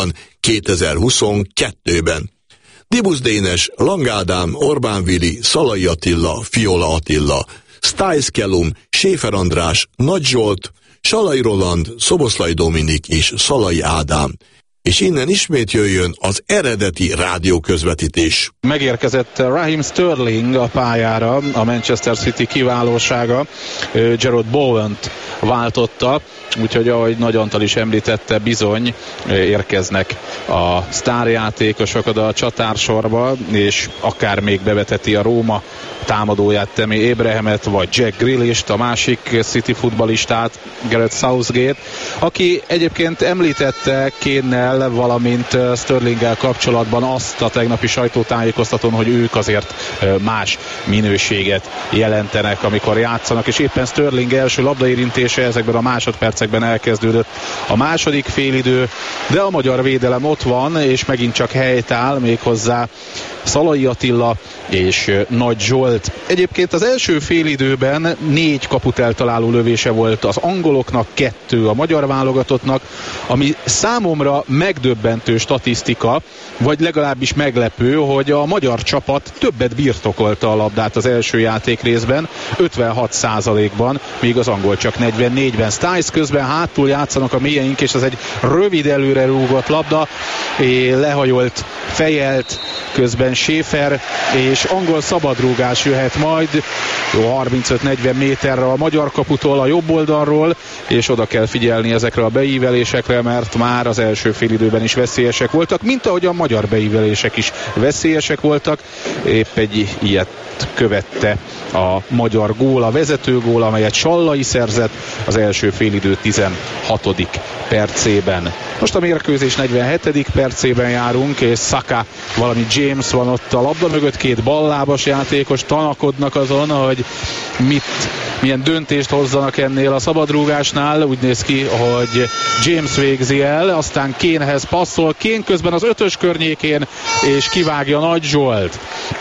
kétezer-huszonkettőben. Dibusz Dénes, Lang Ádám, Orbán Vili, Szalai Attila, Fiola Attila, Stiles Kellum, Schäfer András, Nagy Zsolt, Salai Roland, Szoboszlai Dominik és Szalai Ádám. És innen ismét jöjjön az eredeti rádióközvetítés. Megérkezett Raheem Sterling a pályára, a Manchester City kiválósága, Jarrod Bowent váltotta, úgyhogy ahogy Nagy Antal is említette, bizony érkeznek a sztárjátékosok oda a csatársorba, és akár még beveteti a Róma támadóját, Tammy Abrahamet, vagy Jack Grealish-t, a másik City futballistát, Gareth Southgate, aki egyébként említette Kane-nel, valamint Sterlinggel kapcsolatban azt a tegnapi sajtótájékoztatón, hogy ők azért más minőséget jelentenek, amikor játszanak, és éppen Sterling első labdaérintése ezekben a másodpercekben elkezdődött a második félidő, de a magyar védelem ott van, és megint csak helytáll, méghozzá Szalai Attila és Nagy Zsolt. Egyébként az első félidőben négy kaput eltaláló lövése volt az angoloknak, kettő a magyar válogatottnak, ami számomra megdöbbentő statisztika, vagy legalábbis meglepő, hogy a magyar csapat többet birtokolta a labdát az első játék részben, ötvenhat százalékban, míg az angol csak negyvennégyben. Stiles közben hátul játszanak a mélyeink, és ez egy rövid előre rúgott labda, lehajolt, fejelt, közben Schäfer, és angol szabadrúgás jöhet majd, jó harmincöt-negyven méterre a magyar kaputól, a jobb oldalról, és oda kell figyelni ezekre a beívelésekre, mert már az első félidőben is veszélyesek voltak, mint ahogy a magyar beívelések is veszélyesek voltak. Épp egy ilyet követte a magyar gól, a vezetőgól, amelyet Sallai szerzett az első félidő tizenhatodik percében. Most a mérkőzés negyvenhetedik percében járunk, és Saka, valami James van ott a labda mögött, két ballábas játékos tanakodnak azon, hogy mit, milyen döntést hozzanak ennél a szabadrúgásnál. Úgy néz ki, hogy James végzi el, aztán Kanehez passzol, Kane közben az ötös környékén, és kivágja Nagy Zsolt.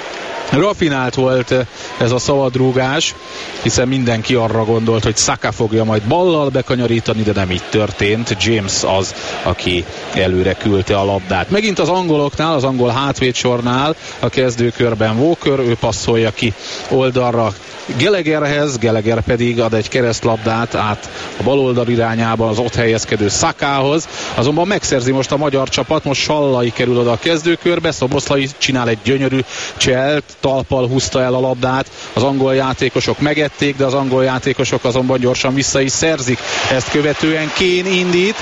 Rafinált volt ez a szabadrúgás, hiszen mindenki arra gondolt, hogy Saka fogja majd ballal bekanyarítani, de nem így történt. James az, aki előre küldte a labdát. Megint az angoloknál, az angol hátvédsornál a kezdőkörben Walker, ő passzolja ki oldalra Gallagherhez, Gallagher pedig ad egy keresztlabdát át a baloldal irányába az ott helyezkedő Sakahoz, azonban megszerzi most a magyar csapat, most Sallai kerül oda a kezdőkörbe, Szoboszlai csinál egy gyönyörű cselt, talppal húzta el a labdát, az angol játékosok megették, de az angol játékosok azonban gyorsan vissza is szerzik. Ezt követően Kane indít,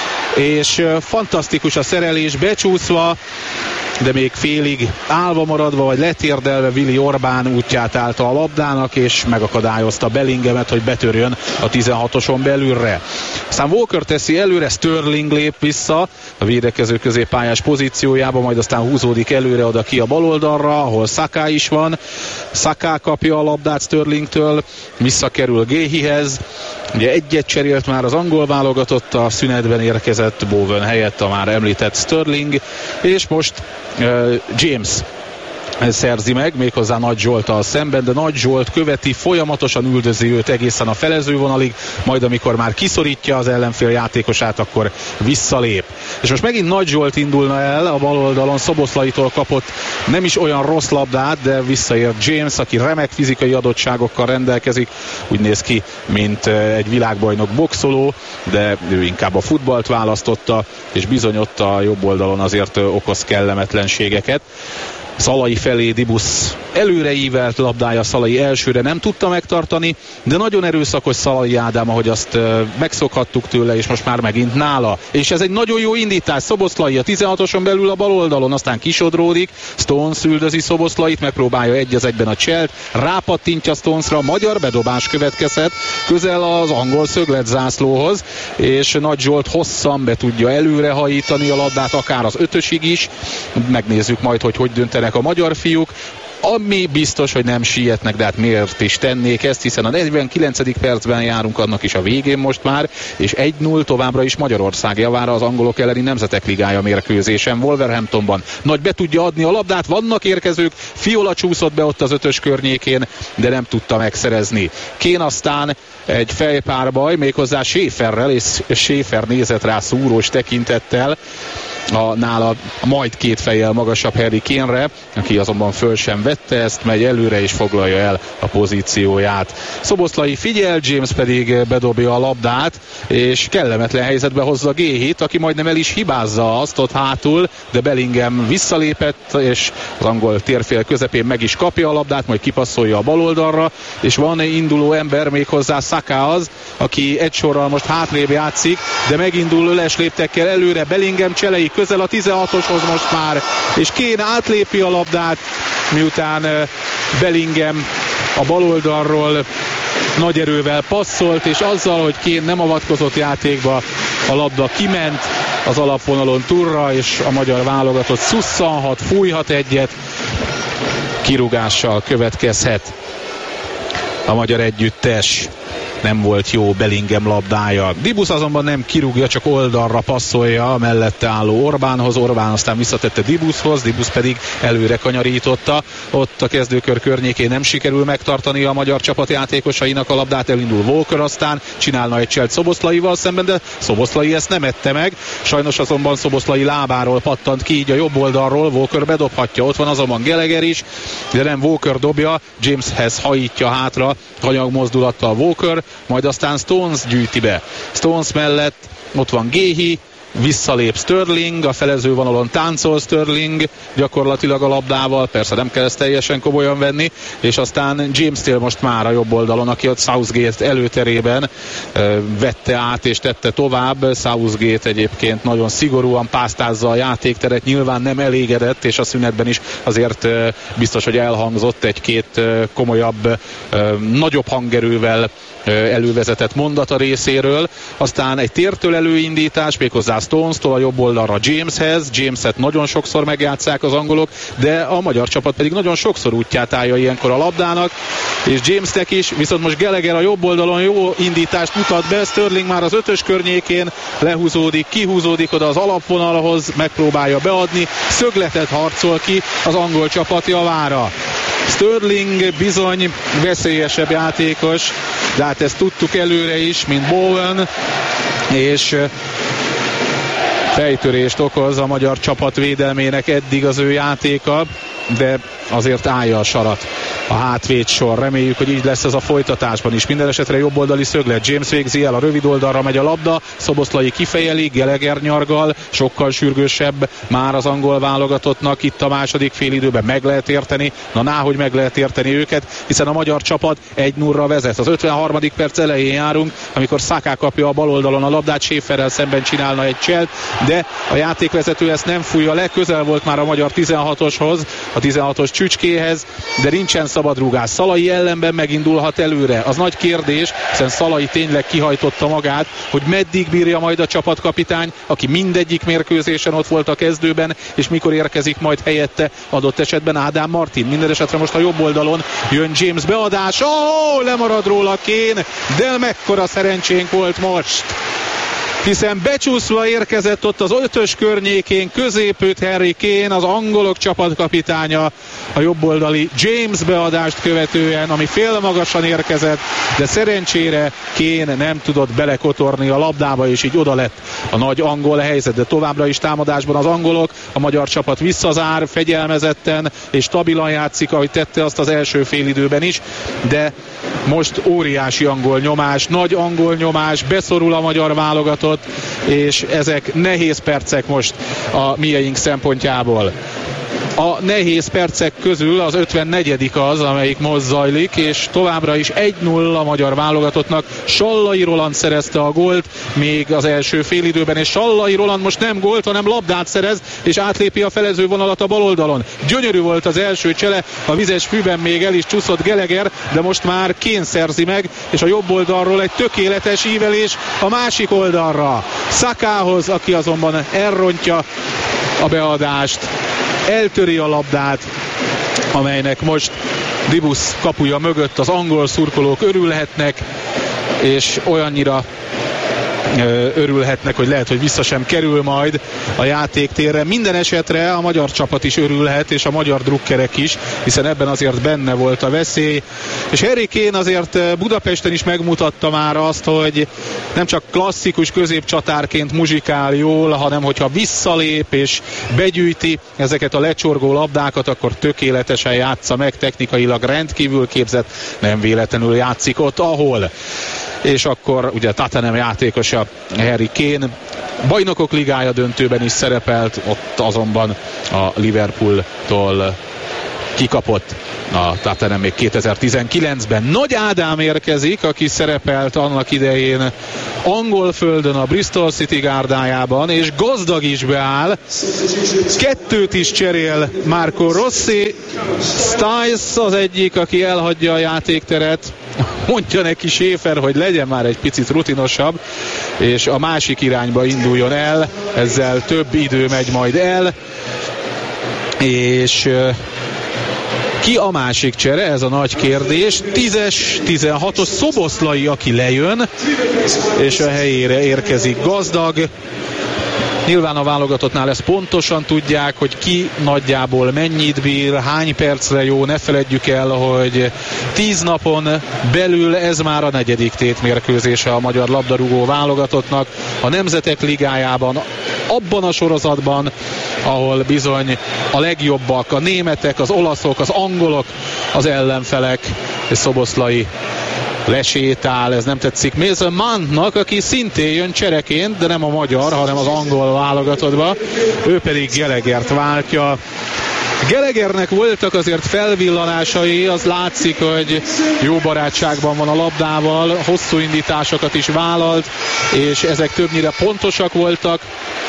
és fantasztikus a szerelés, becsúszva, de még félig állva maradva, vagy letérdelve Vili Orbán útját állta a labdának, és megakadályozta Bellinghamet, hogy betörjön a tizenhatoson belülre. Aztán Walker teszi előre, Sterling lép vissza a védekező középpályás pozíciójába, majd aztán húzódik előre oda ki a baloldalra, ahol Saka is van. Saka kapja a labdát Sterlingtől, visszakerül Guéhihez. Ugye egyet cserélt már az angol válogatott, a szünetben érkezett Bowen helyett a már említett Sterling, és most uh, James szerzi meg, méghozzá Nagy Zsolttal szemben, de Nagy Zsolt követi, folyamatosan üldözi őt egészen a felezővonalig, majd amikor már kiszorítja az ellenfél játékosát, akkor visszalép. És most megint Nagy Zsolt indulna el a bal oldalon, Szoboszlaitól kapott nem is olyan rossz labdát, de visszaért James, aki remek fizikai adottságokkal rendelkezik, úgy néz ki, mint egy világbajnok boxoló, de ő inkább a futballt választotta, és bizony ott a jobb oldalon azért okoz kellemetlenségeket. Szalai felé Dibusz előreívelt labdája, Szalai elsőre nem tudta megtartani, de nagyon erőszakos Szalai Ádám, ahogy azt megszokhattuk tőle, és most már megint nála. És ez egy nagyon jó indítás, Szoboszlai a tizenhatoson belül a bal oldalon, aztán kisodródik, Stones üldözi Szoboszlait, megpróbálja egy az egyben a cselt, rápattintja Stonesra, magyar bedobás következett közel az angol szögletzászlóhoz, és Nagy Zsolt hosszan be tudja előrehajítani a labdát, akár az ötösig is. Megnézzük majd, hogy hogy döntenek a magyar fiúk. Ami biztos, hogy nem sietnek, de hát miért is tennék ezt, hiszen a negyvenkilencedik percben járunk, annak is a végén most már, és egy null továbbra is Magyarország javára az angolok elleni Nemzetek Ligája mérkőzésen Wolverhamptonban. Nagy be tudja adni a labdát, vannak érkezők, Fiola csúszott be ott az ötös környékén, de nem tudta megszerezni. Kane aztán egy fejpárbaj, méghozzá Schäferrel, és Schäfer nézett rá szúrós tekintettel, a nála majd két fejjel magasabb Harry Kane-re, aki azonban föl sem vette ezt, megy előre és foglalja el a pozícióját. Szoboszlai figyel, James pedig bedobja a labdát, és kellemetlen helyzetbe hozza Géhit, aki majdnem el is hibázza azt ott hátul, de Bellingham visszalépett, és az angol térfél közepén meg is kapja a labdát, majd kipasszolja a bal oldalra, és van induló ember, méghozzá Saka az, aki egy sorral most hátrébb játszik, de megindul öles léptekkel előre, Bellingham cselei közel a tizenhatoshoz most már, és Kane átlépi a labdát, miután Bellingham a bal oldalról nagy erővel passzolt, és azzal, hogy Kane nem avatkozott játékba, a labda kiment az alapvonalon túlra, és a magyar válogatott szusszanhat, fújhat egyet, kirúgással következhet a magyar együttes. Nem volt jó Bellingham labdája. Dibusz azonban nem kirúgja, csak oldalra passzolja a mellette álló Orbánhoz. Orbán aztán visszatette Dibuszhoz, Dibusz pedig előre kanyarította. Ott a kezdőkör környékén nem sikerül megtartani a magyar csapat játékosainak a labdát. Elindul Walker, aztán csinálna egy cselt Szoboszlaival szemben, de Szoboszlai ezt nem ette meg. Sajnos azonban Szoboszlai lábáról pattant ki, így a jobb oldalról Walker bedobhatja. Ott van azonban Gallagher is, de nem Walker dobja, Jameshez hajítja hátra hanyag mozdulattal Walker, majd aztán Stones gyűjti be. Stones mellett ott van Géhi, visszalép Sterling, a felező vonalon táncol Sterling, gyakorlatilag a labdával, persze nem kell ezt teljesen komolyan venni, és aztán James-tél most már a jobb oldalon, aki ott Southgate előterében ö, vette át és tette tovább. Southgate egyébként nagyon szigorúan pásztázza a játékteret, nyilván nem elégedett, és a szünetben is azért ö, biztos, hogy elhangzott egy-két ö, komolyabb, ö, nagyobb hangerővel elővezetett mondata részéről. Aztán egy tértől előindítás, méghozzá Stones-tól a jobb oldalra Jameshez. Jameset nagyon sokszor megjátsszák az angolok, de a magyar csapat pedig nagyon sokszor útját állja ilyenkor a labdának, és Jamesnek is, viszont most Gallagher a jobb oldalon jó indítást mutat be, Sterling már az ötös környékén lehúzódik, kihúzódik oda az alapvonalhoz, megpróbálja beadni, szögletet harcol ki az angol csapat javára. Sterling bizony veszélyesebb játékos, de hát ezt tudtuk előre is, mint Bowen, és fejtörést okoz a magyar csapat védelmének eddig az ő játéka, de azért állja a sarat a hátvéd sor. Reméljük, hogy így lesz ez a folytatásban is. Minden esetre jobb oldali szöglet. James végzi el, a rövid oldalra megy a labda, Szoboszlai kifejeli, Gallagher nyargal, sokkal sürgősebb már az angol válogatottnak. Itt a második félidőben meg lehet érteni, na náhogy meg lehet érteni őket, hiszen a magyar csapat egy nullra vezet. Az ötvenharmadik perc elején járunk, amikor Saka kapja a bal oldalon a labdát, Schäferrel szemben csinálna egy cselt, de a játékvezető ezt nem fújja le, közel volt már a magyar tizenhatoshoz, a tizenhatos csücskéhez, de nincsen szabadrúgás. Szalai ellenben megindulhat előre. Az nagy kérdés, hiszen Szalai tényleg kihajtotta magát, hogy meddig bírja majd a csapatkapitány, aki mindegyik mérkőzésen ott volt a kezdőben, és mikor érkezik majd helyette adott esetben Ádám Martin. Minden esetre most a jobb oldalon jön James beadás. Ó, oh, lemarad róla Kane, de mekkora szerencsénk volt most, hiszen becsúszva érkezett ott az ötös környékén középőt Harry Kane, az angolok csapatkapitánya, a jobboldali James beadást követően, ami félmagasan érkezett, de szerencsére Kane nem tudott belekotorni a labdába, és így oda lett a nagy angol helyzet, de továbbra is támadásban az angolok, a magyar csapat visszazár, fegyelmezetten és stabilan játszik, ahogy tette azt az első félidőben is, de most óriási angol nyomás, nagy angol nyomás, beszorul a magyar válogatott, és ezek nehéz percek most a mieink szempontjából. A nehéz percek közül az ötvennegyedik az, amelyik most zajlik, és továbbra is egy nulla a magyar válogatottnak. Sallai Roland szerezte a gólt még az első félidőben, és Sallai Roland most nem gólt, hanem labdát szerez, és átlépi a felező vonalat a bal oldalon. Gyönyörű volt az első csele, a vizes fűben még el is csúszott Gallagher, de most már Kane szerzi meg, és a jobb oldalról egy tökéletes ívelés a másik oldalra. Sakához, aki azonban elrontja a beadást, eltöri a labdát, amelynek most Dibusz kapuja mögött az angol szurkolók örülhetnek, és olyannyira örülhetnek, hogy lehet, hogy vissza sem kerül majd a játéktérre. Minden esetre a magyar csapat is örülhet, és a magyar drukkerek is, hiszen ebben azért benne volt a veszély. És Harry Kane azért Budapesten is megmutatta már azt, hogy nem csak klasszikus középcsatárként muzsikál jól, hanem hogyha visszalép és begyűjti ezeket a lecsorgó labdákat, akkor tökéletesen játsza meg, technikailag rendkívül képzett, nem véletlenül játszik ott, ahol. És akkor ugye Tottenham játékosa Harry Kane Bajnokok Ligája döntőben is szerepelt, ott azonban a Liverpooltól kikapott a Tottenham még kétezer-tizenkilencben. Nagy Ádám érkezik, aki szerepelt annak idején angol földön a Bristol City gárdájában, és Gazdag is beáll. Kettőt is cserél Marco Rossi. Stiles az egyik, aki elhagyja a játékteret. Mondja neki Schäfer, hogy legyen már egy picit rutinosabb, és a másik irányba induljon el. Ezzel több idő megy majd el. És ki a másik csere? Ez a nagy kérdés. tízes, tizenhatos Szoboszlai, aki lejön, és a helyére érkezik Gazdag. Nyilván a válogatottnál ezt pontosan tudják, hogy ki nagyjából mennyit bír, hány percre jó. Ne feledjük el, hogy tíz napon belül ez már a negyedik tétmérkőzése a magyar labdarúgó válogatottnak a Nemzetek Ligájában, abban a sorozatban, ahol bizony a legjobbak, a németek, az olaszok, az angolok, az ellenfelek, és Szoboszlai lesétál, ez nem tetszik Mason Mountnak, aki szintén jön csereként, de nem a magyar, hanem az angol válogatottba. Ő pedig Gallaghert váltja. Gallaghernek voltak azért felvillanásai, az látszik, hogy jó barátságban van a labdával, hosszú indításokat is vállalt, és ezek többnyire pontosak voltak,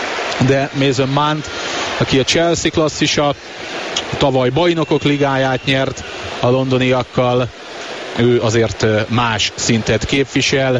de Mason Mount, aki a Chelsea klasszisa, tavaly Bajnokok Ligáját nyert a londoniakkal, ő azért más szintet képvisel,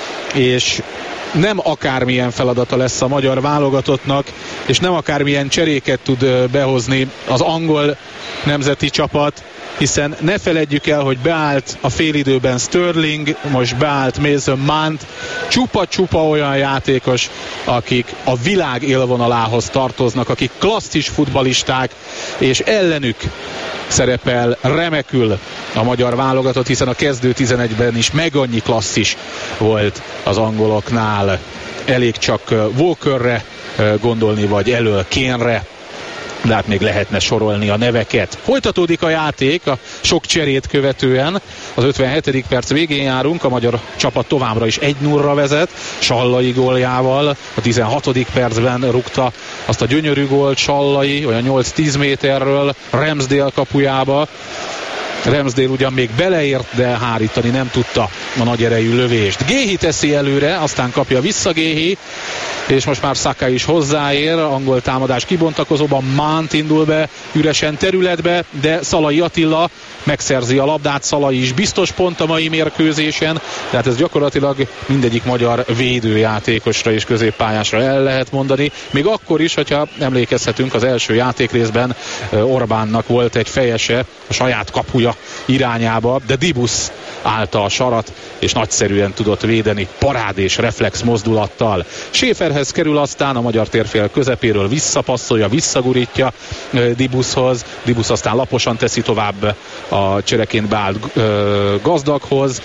és nem akármilyen feladata lesz a magyar válogatottnak, és nem akármilyen cseréket tud behozni az angol nemzeti csapat, hiszen ne feledjük el, hogy beállt a félidőben Sterling, most beállt Mason Mount, csupa-csupa olyan játékos, akik a világ élvonalához tartoznak, akik klasszis futballisták, és ellenük szerepel remekül a magyar válogatott, hiszen a kezdő tizenegyben is meg annyi klasszis volt az angoloknál. Elég csak Walkerre gondolni, vagy elől Kane-re, de hát még lehetne sorolni a neveket. Folytatódik a játék a sok cserét követően. Az ötvenhetedik perc végén járunk, a magyar csapat továbbra is egy nullra vezet, Sallai góljával. A tizenhatodik percben rúgta azt a gyönyörű gólt Sallai, olyan nyolc-tíz méterről Ramsdale kapujába. Ramsdale ugyan még beleért, de hárítani nem tudta a nagy erejű lövést. Géhi teszi előre, aztán kapja vissza Géhi, és most már Saka is hozzáér, angol támadás kibontakozóban, Mount indul be üresen területbe, de Szalai Attila megszerzi a labdát, Szalai is biztos pont a mai mérkőzésen, tehát ez gyakorlatilag mindegyik magyar védőjátékosra és középpályásra el lehet mondani, még akkor is, hogyha emlékezhetünk, az első játékrészben Orbánnak volt egy fejese a saját kapuja irányába, de Dibusz állta a sarat, és nagyszerűen tudott védeni parád és reflex mozdulattal. Schäferhez kerül, aztán a magyar térfél közepéről visszapasszolja, visszagurítja Dibuszhoz, Dibusz aztán laposan teszi tovább a csereként beállt Gazdaghoz,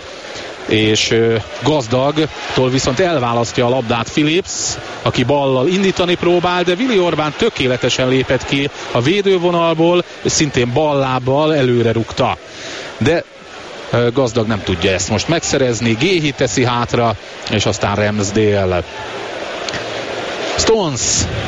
és Gazdagtól viszont elválasztja a labdát Phillips, aki ballal indítani próbál, de Willi Orbán tökéletesen lépett ki a védővonalból, és szintén ballábbal előre rúgta. De Gazdag nem tudja ezt most megszerezni, Géhi teszi hátra, és aztán Ramsdale. Stones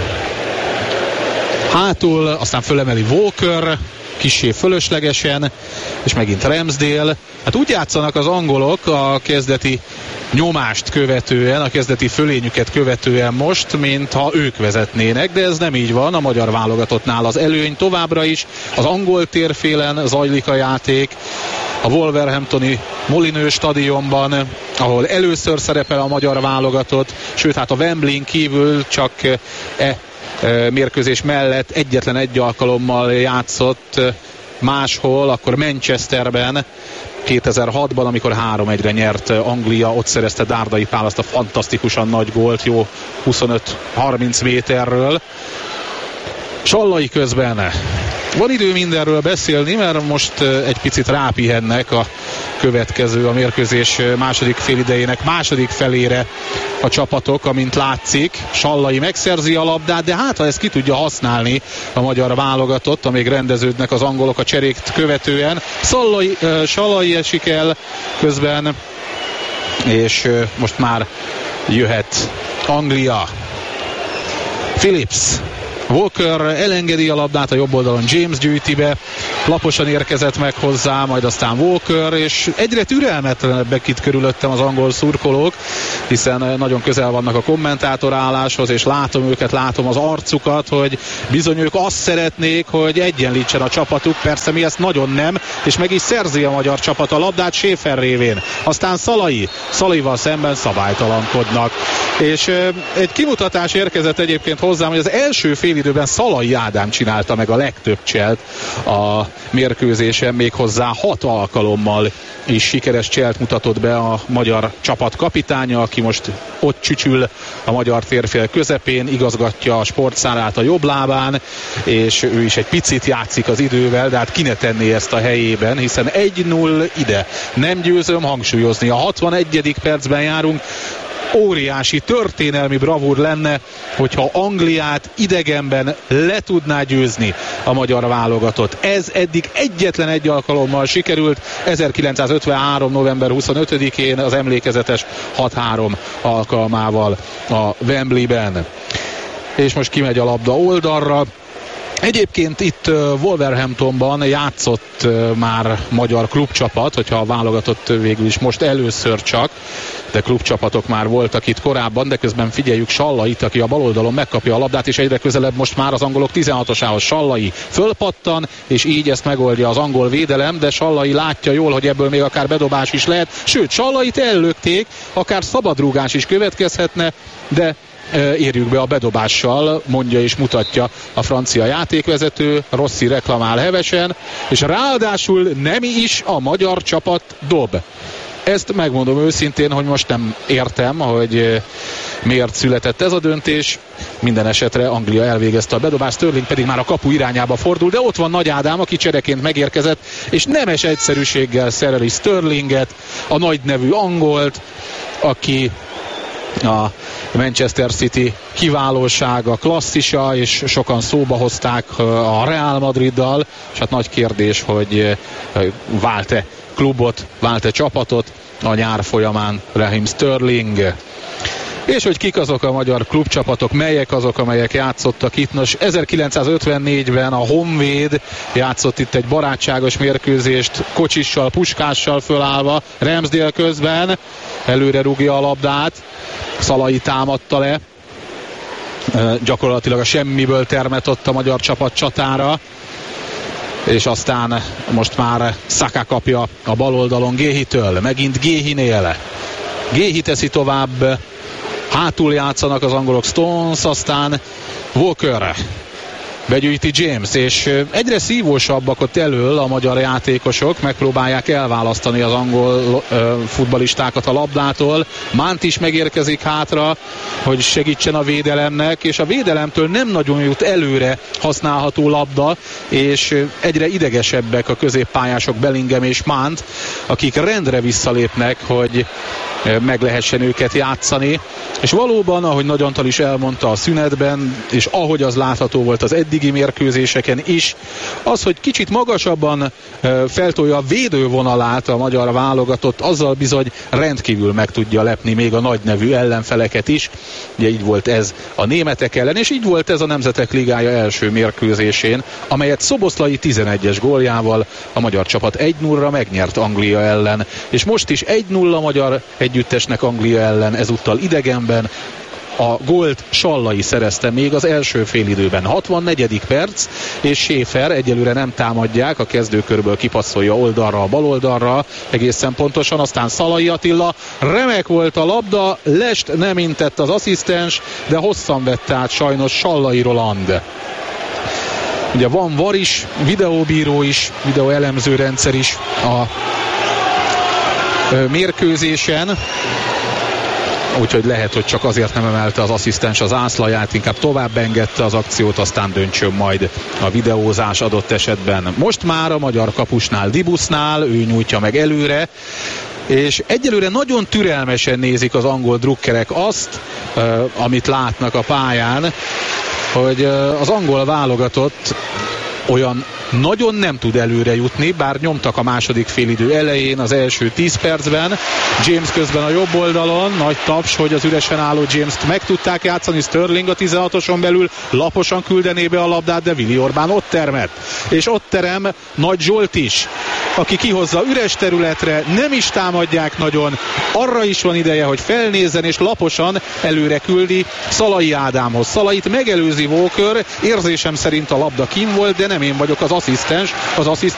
hátul, aztán fölemeli Walker, kissé fölöslegesen, és megint Ramsdale. Hát úgy játszanak az angolok a kezdeti nyomást követően, a kezdeti fölényüket követően most, mintha ők vezetnének, de ez nem így van. A magyar válogatottnál az előny továbbra is az angol térfélen zajlik a játék, a Wolverhamptoni Molineux stadionban, ahol először szerepel a magyar válogatott, sőt hát a Wembleyn kívül csak e mérkőzés mellett egyetlen egy alkalommal játszott máshol, akkor Manchesterben kétezer-hatban, amikor három egyre nyert Anglia, ott szerezte Dárdai Pál azt a fantasztikusan nagy gólt, jó huszonöt-harminc méterről. Sallai közben van idő mindenről beszélni, mert most egy picit rápihennek a következő, a mérkőzés második félidejének második felére a csapatok, amint látszik. Sallai megszerzi a labdát, de hát ha ezt ki tudja használni a magyar válogatott, amíg rendeződnek az angolok a cserékt követően. Sallai, uh, Sallai esik el közben, és uh, most már jöhet Anglia. Phillips. Walker elengedi a labdát, a jobb oldalon James gyűjti be, laposan érkezett meg hozzá, majd aztán Walker, és egyre türelmetlenebbek itt körülöttem az angol szurkolók, hiszen nagyon közel vannak a kommentátorálláshoz, és látom őket, látom az arcukat, hogy bizony ők azt szeretnék, hogy egyenlítsen a csapatuk, persze mi ezt nagyon nem, és meg is szerzi a magyar csapat a labdát Schäfer révén. Aztán Szalai, Szalaival szemben szabálytalankodnak. És egy kimutatás érkezett egyébként hozzám, hogy az első fél időben Szalai Ádám csinálta meg a legtöbb cselt a mérkőzésen, méghozzá hat alkalommal is sikeres cselt mutatott be a magyar csapat kapitánya, aki most ott csücsül a magyar térfél közepén, igazgatja a sportszárát a jobb lábán, és ő is egy picit játszik az idővel, de hát ki ne tenné ezt a helyében, hiszen egy null ide. Nem győzöm hangsúlyozni, a hatvanegyedik percben járunk. Óriási történelmi bravúr lenne, hogyha Angliát idegenben le tudná győzni a magyar válogatott. Ez eddig egyetlen egy alkalommal sikerült, ezerkilencszázötvenhárom. november huszonötödikén az emlékezetes hat három alkalmával a Wembleyben. És most kimegy a labda oldalra. Egyébként itt uh, Wolverhamptonban játszott uh, már magyar klubcsapat, hogyha a válogatott végül is most először csak, de klubcsapatok már voltak itt korábban, de közben figyeljük Sallait, aki a bal oldalon megkapja a labdát, és egyre közelebb most már az angolok tizenhatosához. Sallai fölpattan, és így ezt megoldja az angol védelem, de Sallai látja jól, hogy ebből még akár bedobás is lehet, sőt, Sallait ellökték, akár szabadrúgás is következhetne, de érjük be a bedobással, mondja és mutatja a francia játékvezető, Rossi reklamál hevesen, és ráadásul nem is a magyar csapat dob. Ezt megmondom őszintén, hogy most nem értem, hogy miért született ez a döntés. Minden esetre Anglia elvégezte a bedobást, Sterling pedig már a kapu irányába fordul, de ott van Nagy Ádám, aki csereként megérkezett, és nemes egyszerűséggel szereli Sterlinget, a nagy nevű angolt, aki a Manchester City kiválósága, klasszisa, és sokan szóba hozták a Real Madriddal, és hát nagy kérdés, hogy vált-e klubot, vált-e csapatot a nyár folyamán Raheem Sterling. És hogy kik azok a magyar klubcsapatok, melyek azok, amelyek játszottak itt. Nos, ezerkilencszázötvennégyben a Honvéd játszott itt egy barátságos mérkőzést, Kocsissal, Puskással fölállva, Ramsdale közben előre rúgja a labdát, Szalai támadta le, gyakorlatilag a semmiből termett ott a magyar csapat csatára, és aztán most már Saka kapja a bal oldalon Géhitől, megint Géhinél. Géhi teszi tovább, hátul játszanak az angolok, Stones, aztán Walker begyűjti James, és egyre szívósabbak ott elől a magyar játékosok, megpróbálják elválasztani az angol ö, futballistákat a labdától. Mount is megérkezik hátra, hogy segítsen a védelemnek, és a védelemtől nem nagyon jut előre használható labda, és egyre idegesebbek a középpályások Bellingham és Mount, akik rendre visszalépnek, hogy meg lehessen őket játszani. És valóban, ahogy Nagy Antal is elmondta a szünetben, és ahogy az látható volt az eddigi mérkőzéseken is, az, hogy kicsit magasabban feltolja a védővonalát a magyar válogatott, azzal bizony rendkívül meg tudja lepni még a nagy nevű ellenfeleket is. Ugye így volt ez a németek ellen, és így volt ez a Nemzetek Ligája első mérkőzésén, amelyet Szoboszlai tizenegyes góljával a magyar csapat egy nullra megnyert Anglia ellen. És most is egy nulla magyar együttesnek Anglia ellen, ezúttal idegenben. A gólt Sallai szerezte még az első félidőben. hatvannegyedik perc, és Schäfer egyelőre nem támadják, a kezdőkörből kipasszolja oldalra, a bal oldalra, egészen pontosan, aztán Szalai Attila, remek volt a labda, lest nem intett az asszisztens, de hosszan vette át sajnos Sallai Roland. Ugye van var is, videóbíró is, videóelemző rendszer is a mérkőzésen, úgyhogy lehet, hogy csak azért nem emelte az asszisztens az ászlaját, inkább tovább engedte az akciót, aztán döntsön majd a videózás adott esetben. Most már a magyar kapusnál, Dibusnál, ő nyújtja meg előre, és egyelőre nagyon türelmesen nézik az angol drukkerek azt, amit látnak a pályán, hogy az angol válogatott olyan nagyon nem tud előre jutni, bár nyomtak a második félidő elején, az első tíz percben. James közben a jobb oldalon, nagy taps, hogy az üresen álló James-t meg tudták játszani. Sterling a tizenhatoson belül laposan küldené be a labdát, de Willi Orbán ott termett. És ott terem Nagy Zsolt is, aki kihozza üres területre, nem is támadják nagyon, arra is van ideje, hogy felnézzen és laposan előre küldi Szalai Ádámhoz. Szalait megelőzi Walker, érzésem szerint a labda kín volt, de nem én vagyok az asszisztens, az asszisztens